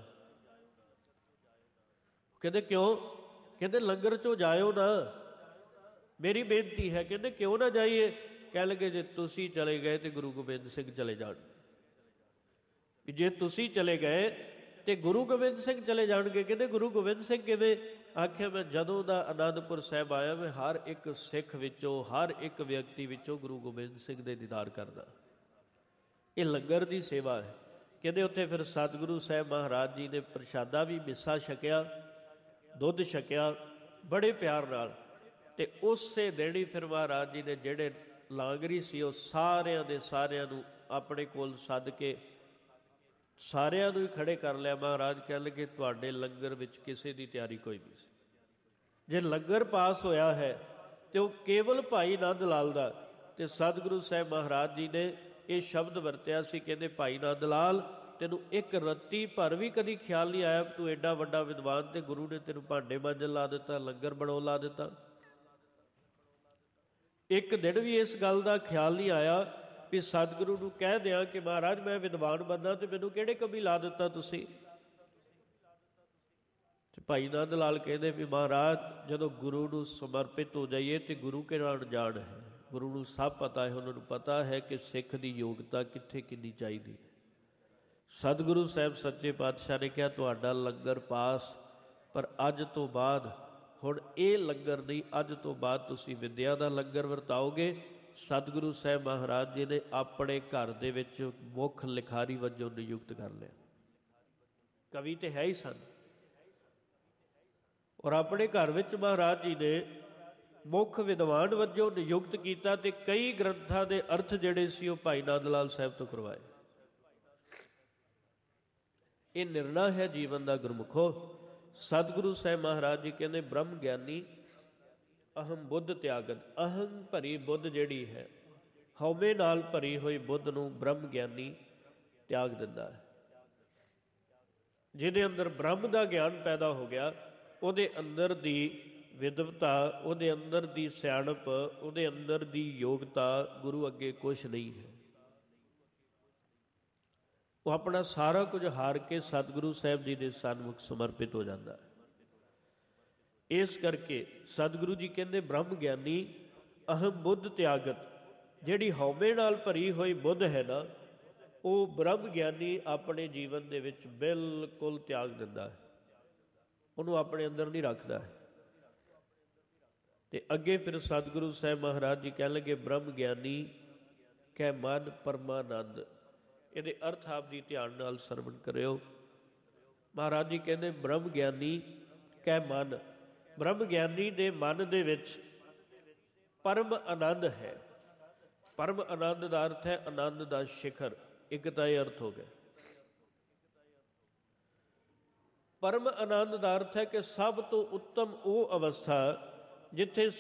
ਕਹਿੰਦੇ ਕਿਉਂ? ਕਹਿੰਦੇ ਲੰਗਰ 'ਚੋਂ ਜਾਇਓ ਨਾ, ਮੇਰੀ ਬੇਨਤੀ ਹੈ। ਕਹਿੰਦੇ ਕਿਉਂ ਨਾ ਜਾਈਏ? ਕਹਿ ਲਗੇ ਜੇ ਤੁਸੀਂ ਚਲੇ ਗਏ ਤੇ ਗੁਰੂ ਗੋਬਿੰਦ ਸਿੰਘ ਚਲੇ ਜਾਣਗੇ, ਵੀ ਜੇ ਤੁਸੀਂ ਚਲੇ ਗਏ ਤੇ ਗੁਰੂ ਗੋਬਿੰਦ ਸਿੰਘ ਚਲੇ ਜਾਣਗੇ। ਕਹਿੰਦੇ ਗੁਰੂ ਗੋਬਿੰਦ ਸਿੰਘ ਕਿਵੇਂ? ਆਖਿਆ ਮੈਂ ਜਦੋਂ ਦਾ ਅਨੰਦਪੁਰ ਸਾਹਿਬ ਆਇਆ, ਮੈਂ ਹਰ ਇੱਕ ਸਿੱਖ ਵਿੱਚੋਂ, ਹਰ ਇੱਕ ਵਿਅਕਤੀ ਵਿੱਚੋਂ ਗੁਰੂ ਗੋਬਿੰਦ ਸਿੰਘ ਦੇ ਦੀਦਾਰ ਕਰਦਾ। ਇਹ ਲੰਗਰ ਦੀ ਸੇਵਾ ਹੈ। ਕਹਿੰਦੇ ਉੱਥੇ ਫਿਰ ਸਤਿਗੁਰੂ ਸਾਹਿਬ ਮਹਾਰਾਜ ਜੀ ਨੇ ਪ੍ਰਸ਼ਾਦਾ ਵੀ ਮਿੱਸਾ ਛਕਿਆ, ਦੁੱਧ ਛਕਿਆ ਬੜੇ ਪਿਆਰ ਨਾਲ। ਤੇ ਉਸੇ ਦਿਨ ਹੀ ਫਿਰ ਮਹਾਰਾਜ ਜੀ ਨੇ ਜਿਹੜੇ ਲਾਂਗਰੀ ਸੀ ਉਹ ਸਾਰਿਆਂ ਦੇ ਸਾਰਿਆਂ ਨੂੰ ਆਪਣੇ ਕੋਲ ਸੱਦ ਕੇ ਸਾਰਿਆਂ ਨੂੰ ਹੀ ਖੜੇ ਕਰ ਲਿਆ। ਮਹਾਰਾਜ ਕਹਿਣ ਲੱਗੇ ਤੁਹਾਡੇ ਲੰਗਰ ਵਿੱਚ ਕਿਸੇ ਦੀ ਤਿਆਰੀ ਕੋਈ ਨਹੀਂ ਸੀ। ਜੇ ਲੰਗਰ ਪਾਸ ਹੋਇਆ ਹੈ ਤੇ ਉਹ ਕੇਵਲ ਭਾਈ ਨੰਦ ਲਾਲ ਦਾ। ਤੇ ਸਤਿਗੁਰੂ ਸਾਹਿਬ ਮਹਾਰਾਜ ਜੀ ਨੇ ਇਹ ਸ਼ਬਦ ਵਰਤਿਆ ਸੀ, ਕਹਿੰਦੇ ਭਾਈ ਨੰਦ ਲਾਲ ਤੈਨੂੰ ਇੱਕ ਰੱਤੀ ਭਰ ਵੀ ਕਦੀ ਖਿਆਲ ਨਹੀਂ ਆਇਆ ਤੂੰ ਐਡਾ ਵੱਡਾ ਵਿਦਵਾਨ ਤੇ ਗੁਰੂ ਨੇ ਤੈਨੂੰ ਭਾਂਡੇ ਮਾਂਜਣ ਲਾ ਦਿੱਤਾ, ਲੰਗਰ ਬਣਾਉਣ ਲਾ ਦਿੱਤਾ। ਇੱਕ ਦਿਨ ਵੀ ਇਸ ਗੱਲ ਦਾ ਖਿਆਲ ਨਹੀਂ ਆਇਆ ਵੀ ਸਤਿਗੁਰੂ ਨੂੰ ਕਹਿ ਦਿਆਂ ਕਿ ਮਹਾਰਾਜ ਮੈਂ ਵਿਦਵਾਨ ਬੰਦਾ ਤੇ ਮੈਨੂੰ ਕਿਹੜੇ ਕੰਮੀ ਲਾ ਦਿੱਤਾ ਤੁਸੀਂ। ਤੇ ਭਾਈ ਨੰਦ ਲਾਲ ਕਹਿੰਦੇ ਵੀ ਮਹਾਰਾਜ ਜਦੋਂ ਗੁਰੂ ਨੂੰ ਸਮਰਪਿਤ ਹੋ ਜਾਈਏ ਤੇ ਗੁਰੂ ਕਿਹੜਾ ਅਣਜਾਣ ਹੈ, ਗੁਰੂ ਨੂੰ ਸਭ ਪਤਾ ਹੈ, ਉਹਨਾਂ ਨੂੰ ਪਤਾ ਹੈ ਕਿ ਸਿੱਖ ਦੀ ਯੋਗਤਾ ਕਿੱਥੇ ਕਿੰਨੀ ਚਾਹੀਦੀ ਹੈ। ਸਤਿਗੁਰੂ ਸਾਹਿਬ ਸੱਚੇ ਪਾਤਸ਼ਾਹ ਨੇ ਕਿਹਾ ਤੁਹਾਡਾ ਲੰਗਰ ਪਾਸ, ਪਰ ਅੱਜ ਤੋਂ ਬਾਅਦ ਹੁਣ ਇਹ ਲੰਗਰ ਨਹੀਂ, ਅੱਜ ਤੋਂ ਬਾਅਦ ਤੁਸੀਂ ਵਿਦਿਆ ਦਾ ਲੰਗਰ ਵਰਤਾਓਗੇ। ਸਤਿਗੁਰੂ ਸਾਹਿਬ ਮਹਾਰਾਜ ਜੀ ਨੇ ਆਪਣੇ ਘਰ ਦੇ ਵਿੱਚ ਮੁੱਖ ਲਿਖਾਰੀ ਵਜੋਂ ਨਿਯੁਕਤ ਕਰ ਲਿਆ। ਕਵੀ ਤੇ ਹੈ ਹੀ ਸਨ, ਔਰ ਆਪਣੇ ਘਰ ਵਿੱਚ ਮਹਾਰਾਜ ਜੀ ਨੇ ਮੁੱਖ ਵਿਦਵਾਨ ਵਜੋਂ ਨਿਯੁਕਤ ਕੀਤਾ ਤੇ ਕਈ ਗ੍ਰੰਥਾਂ ਦੇ ਅਰਥ ਜਿਹੜੇ ਸੀ ਉਹ ਭਾਈ ਨੰਦ ਲਾਲ ਸਾਹਿਬ ਤੋਂ ਕਰਵਾਏ। ਇਹ ਨਿਰਣਾ ਹੈ ਜੀਵਨ ਦਾ ਗੁਰਮੁਖੋ। ਸਤਿਗੁਰੂ ਸਾਹਿਬ ਮਹਾਰਾਜ ਜੀ ਕਹਿੰਦੇ ਬ੍ਰਹਮ ਗਿਆਨੀ ਅਹੰ ਬੁੱਧ ਤਿਆਗਤ। ਅਹੰ ਭਰੀ ਬੁੱਧ ਜਿਹੜੀ ਹੈ, ਹਉਮੈ ਨਾਲ ਭਰੀ ਹੋਈ ਬੁੱਧ ਨੂੰ ਬ੍ਰਹਮ ਗਿਆਨੀ ਤਿਆਗ ਦਿੰਦਾ ਹੈ। ਜਿਹਦੇ ਅੰਦਰ ਬ੍ਰਹਮ ਦਾ ਗਿਆਨ ਪੈਦਾ ਹੋ ਗਿਆ, ਉਹਦੇ ਅੰਦਰ ਦੀ ਵਿਦਵਤਾ, ਉਹਦੇ ਅੰਦਰ ਦੀ ਸਿਆਣਪ, ਉਹਦੇ ਅੰਦਰ ਦੀ ਯੋਗਤਾ ਗੁਰੂ ਅੱਗੇ ਕੁਛ ਨਹੀਂ ਹੈ। ਉਹ ਆਪਣਾ ਸਾਰਾ ਕੁਝ ਹਾਰ ਕੇ ਸਤਿਗੁਰੂ ਸਾਹਿਬ ਜੀ ਦੇ ਸਨਮੁਖ ਸਮਰਪਿਤ ਹੋ ਜਾਂਦਾ ਹੈ। ਇਸ ਕਰਕੇ ਸਤਿਗੁਰੂ ਜੀ ਕਹਿੰਦੇ ਬ੍ਰਹਮ ਗਿਆਨੀ ਅਹਮ ਬੁੱਧ ਤਿਆਗਤ। ਜਿਹੜੀ ਹਉਮੈ ਨਾਲ ਭਰੀ ਹੋਈ ਬੁੱਧ ਹੈ ਨਾ, ਉਹ ਬ੍ਰਹਮ ਗਿਆਨੀ ਆਪਣੇ ਜੀਵਨ ਦੇ ਵਿੱਚ ਬਿਲਕੁਲ ਤਿਆਗ ਦਿੰਦਾ ਹੈ, ਉਹਨੂੰ ਆਪਣੇ ਅੰਦਰ ਨਹੀਂ ਰੱਖਦਾ ਹੈ। ਤੇ ਅੱਗੇ ਫਿਰ ਸਤਿਗੁਰੂ ਸਾਹਿਬ ਮਹਾਰਾਜ ਜੀ ਕਹਿਣ ਲੱਗੇ ਬ੍ਰਹਮ ਗਿਆਨੀ ਕੈ ਮਨ ਪਰਮਾਨੰਦ। ਇਹਦੇ ਅਰਥ ਆਪ ਦੀ ਧਿਆਨ ਨਾਲ ਸਰਵਣ ਕਰਿਓ। ਮਹਾਰਾਜ ਜੀ ਕਹਿੰਦੇ ਬ੍ਰਹਮ ਗਿਆਨੀ ਕੈ ਮਨ, ਬ੍ਰਹਮ ਗਿਆਨੀ ਦੇ ਮਨ ਦੇ ਵਿੱਚ ਪਰਮ ਆਨੰਦ ਹੈ। ਪਰਮ ਆਨੰਦ ਦਾ ਅਰਥ ਹੈ ਆਨੰਦ ਦਾ ਸ਼ਿਖਰ। ਇੱਕ ਤਾਂ ਇਹ ਅਰਥ ਹੋ ਗਿਆ। ਪਰਮ ਆਨੰਦ ਦਾ ਅਰਥ ਹੈ ਕਿ ਸਭ ਤੋਂ ਉੱਤਮ ਉਹ ਅਵਸਥਾ ਜਿੱਥੇ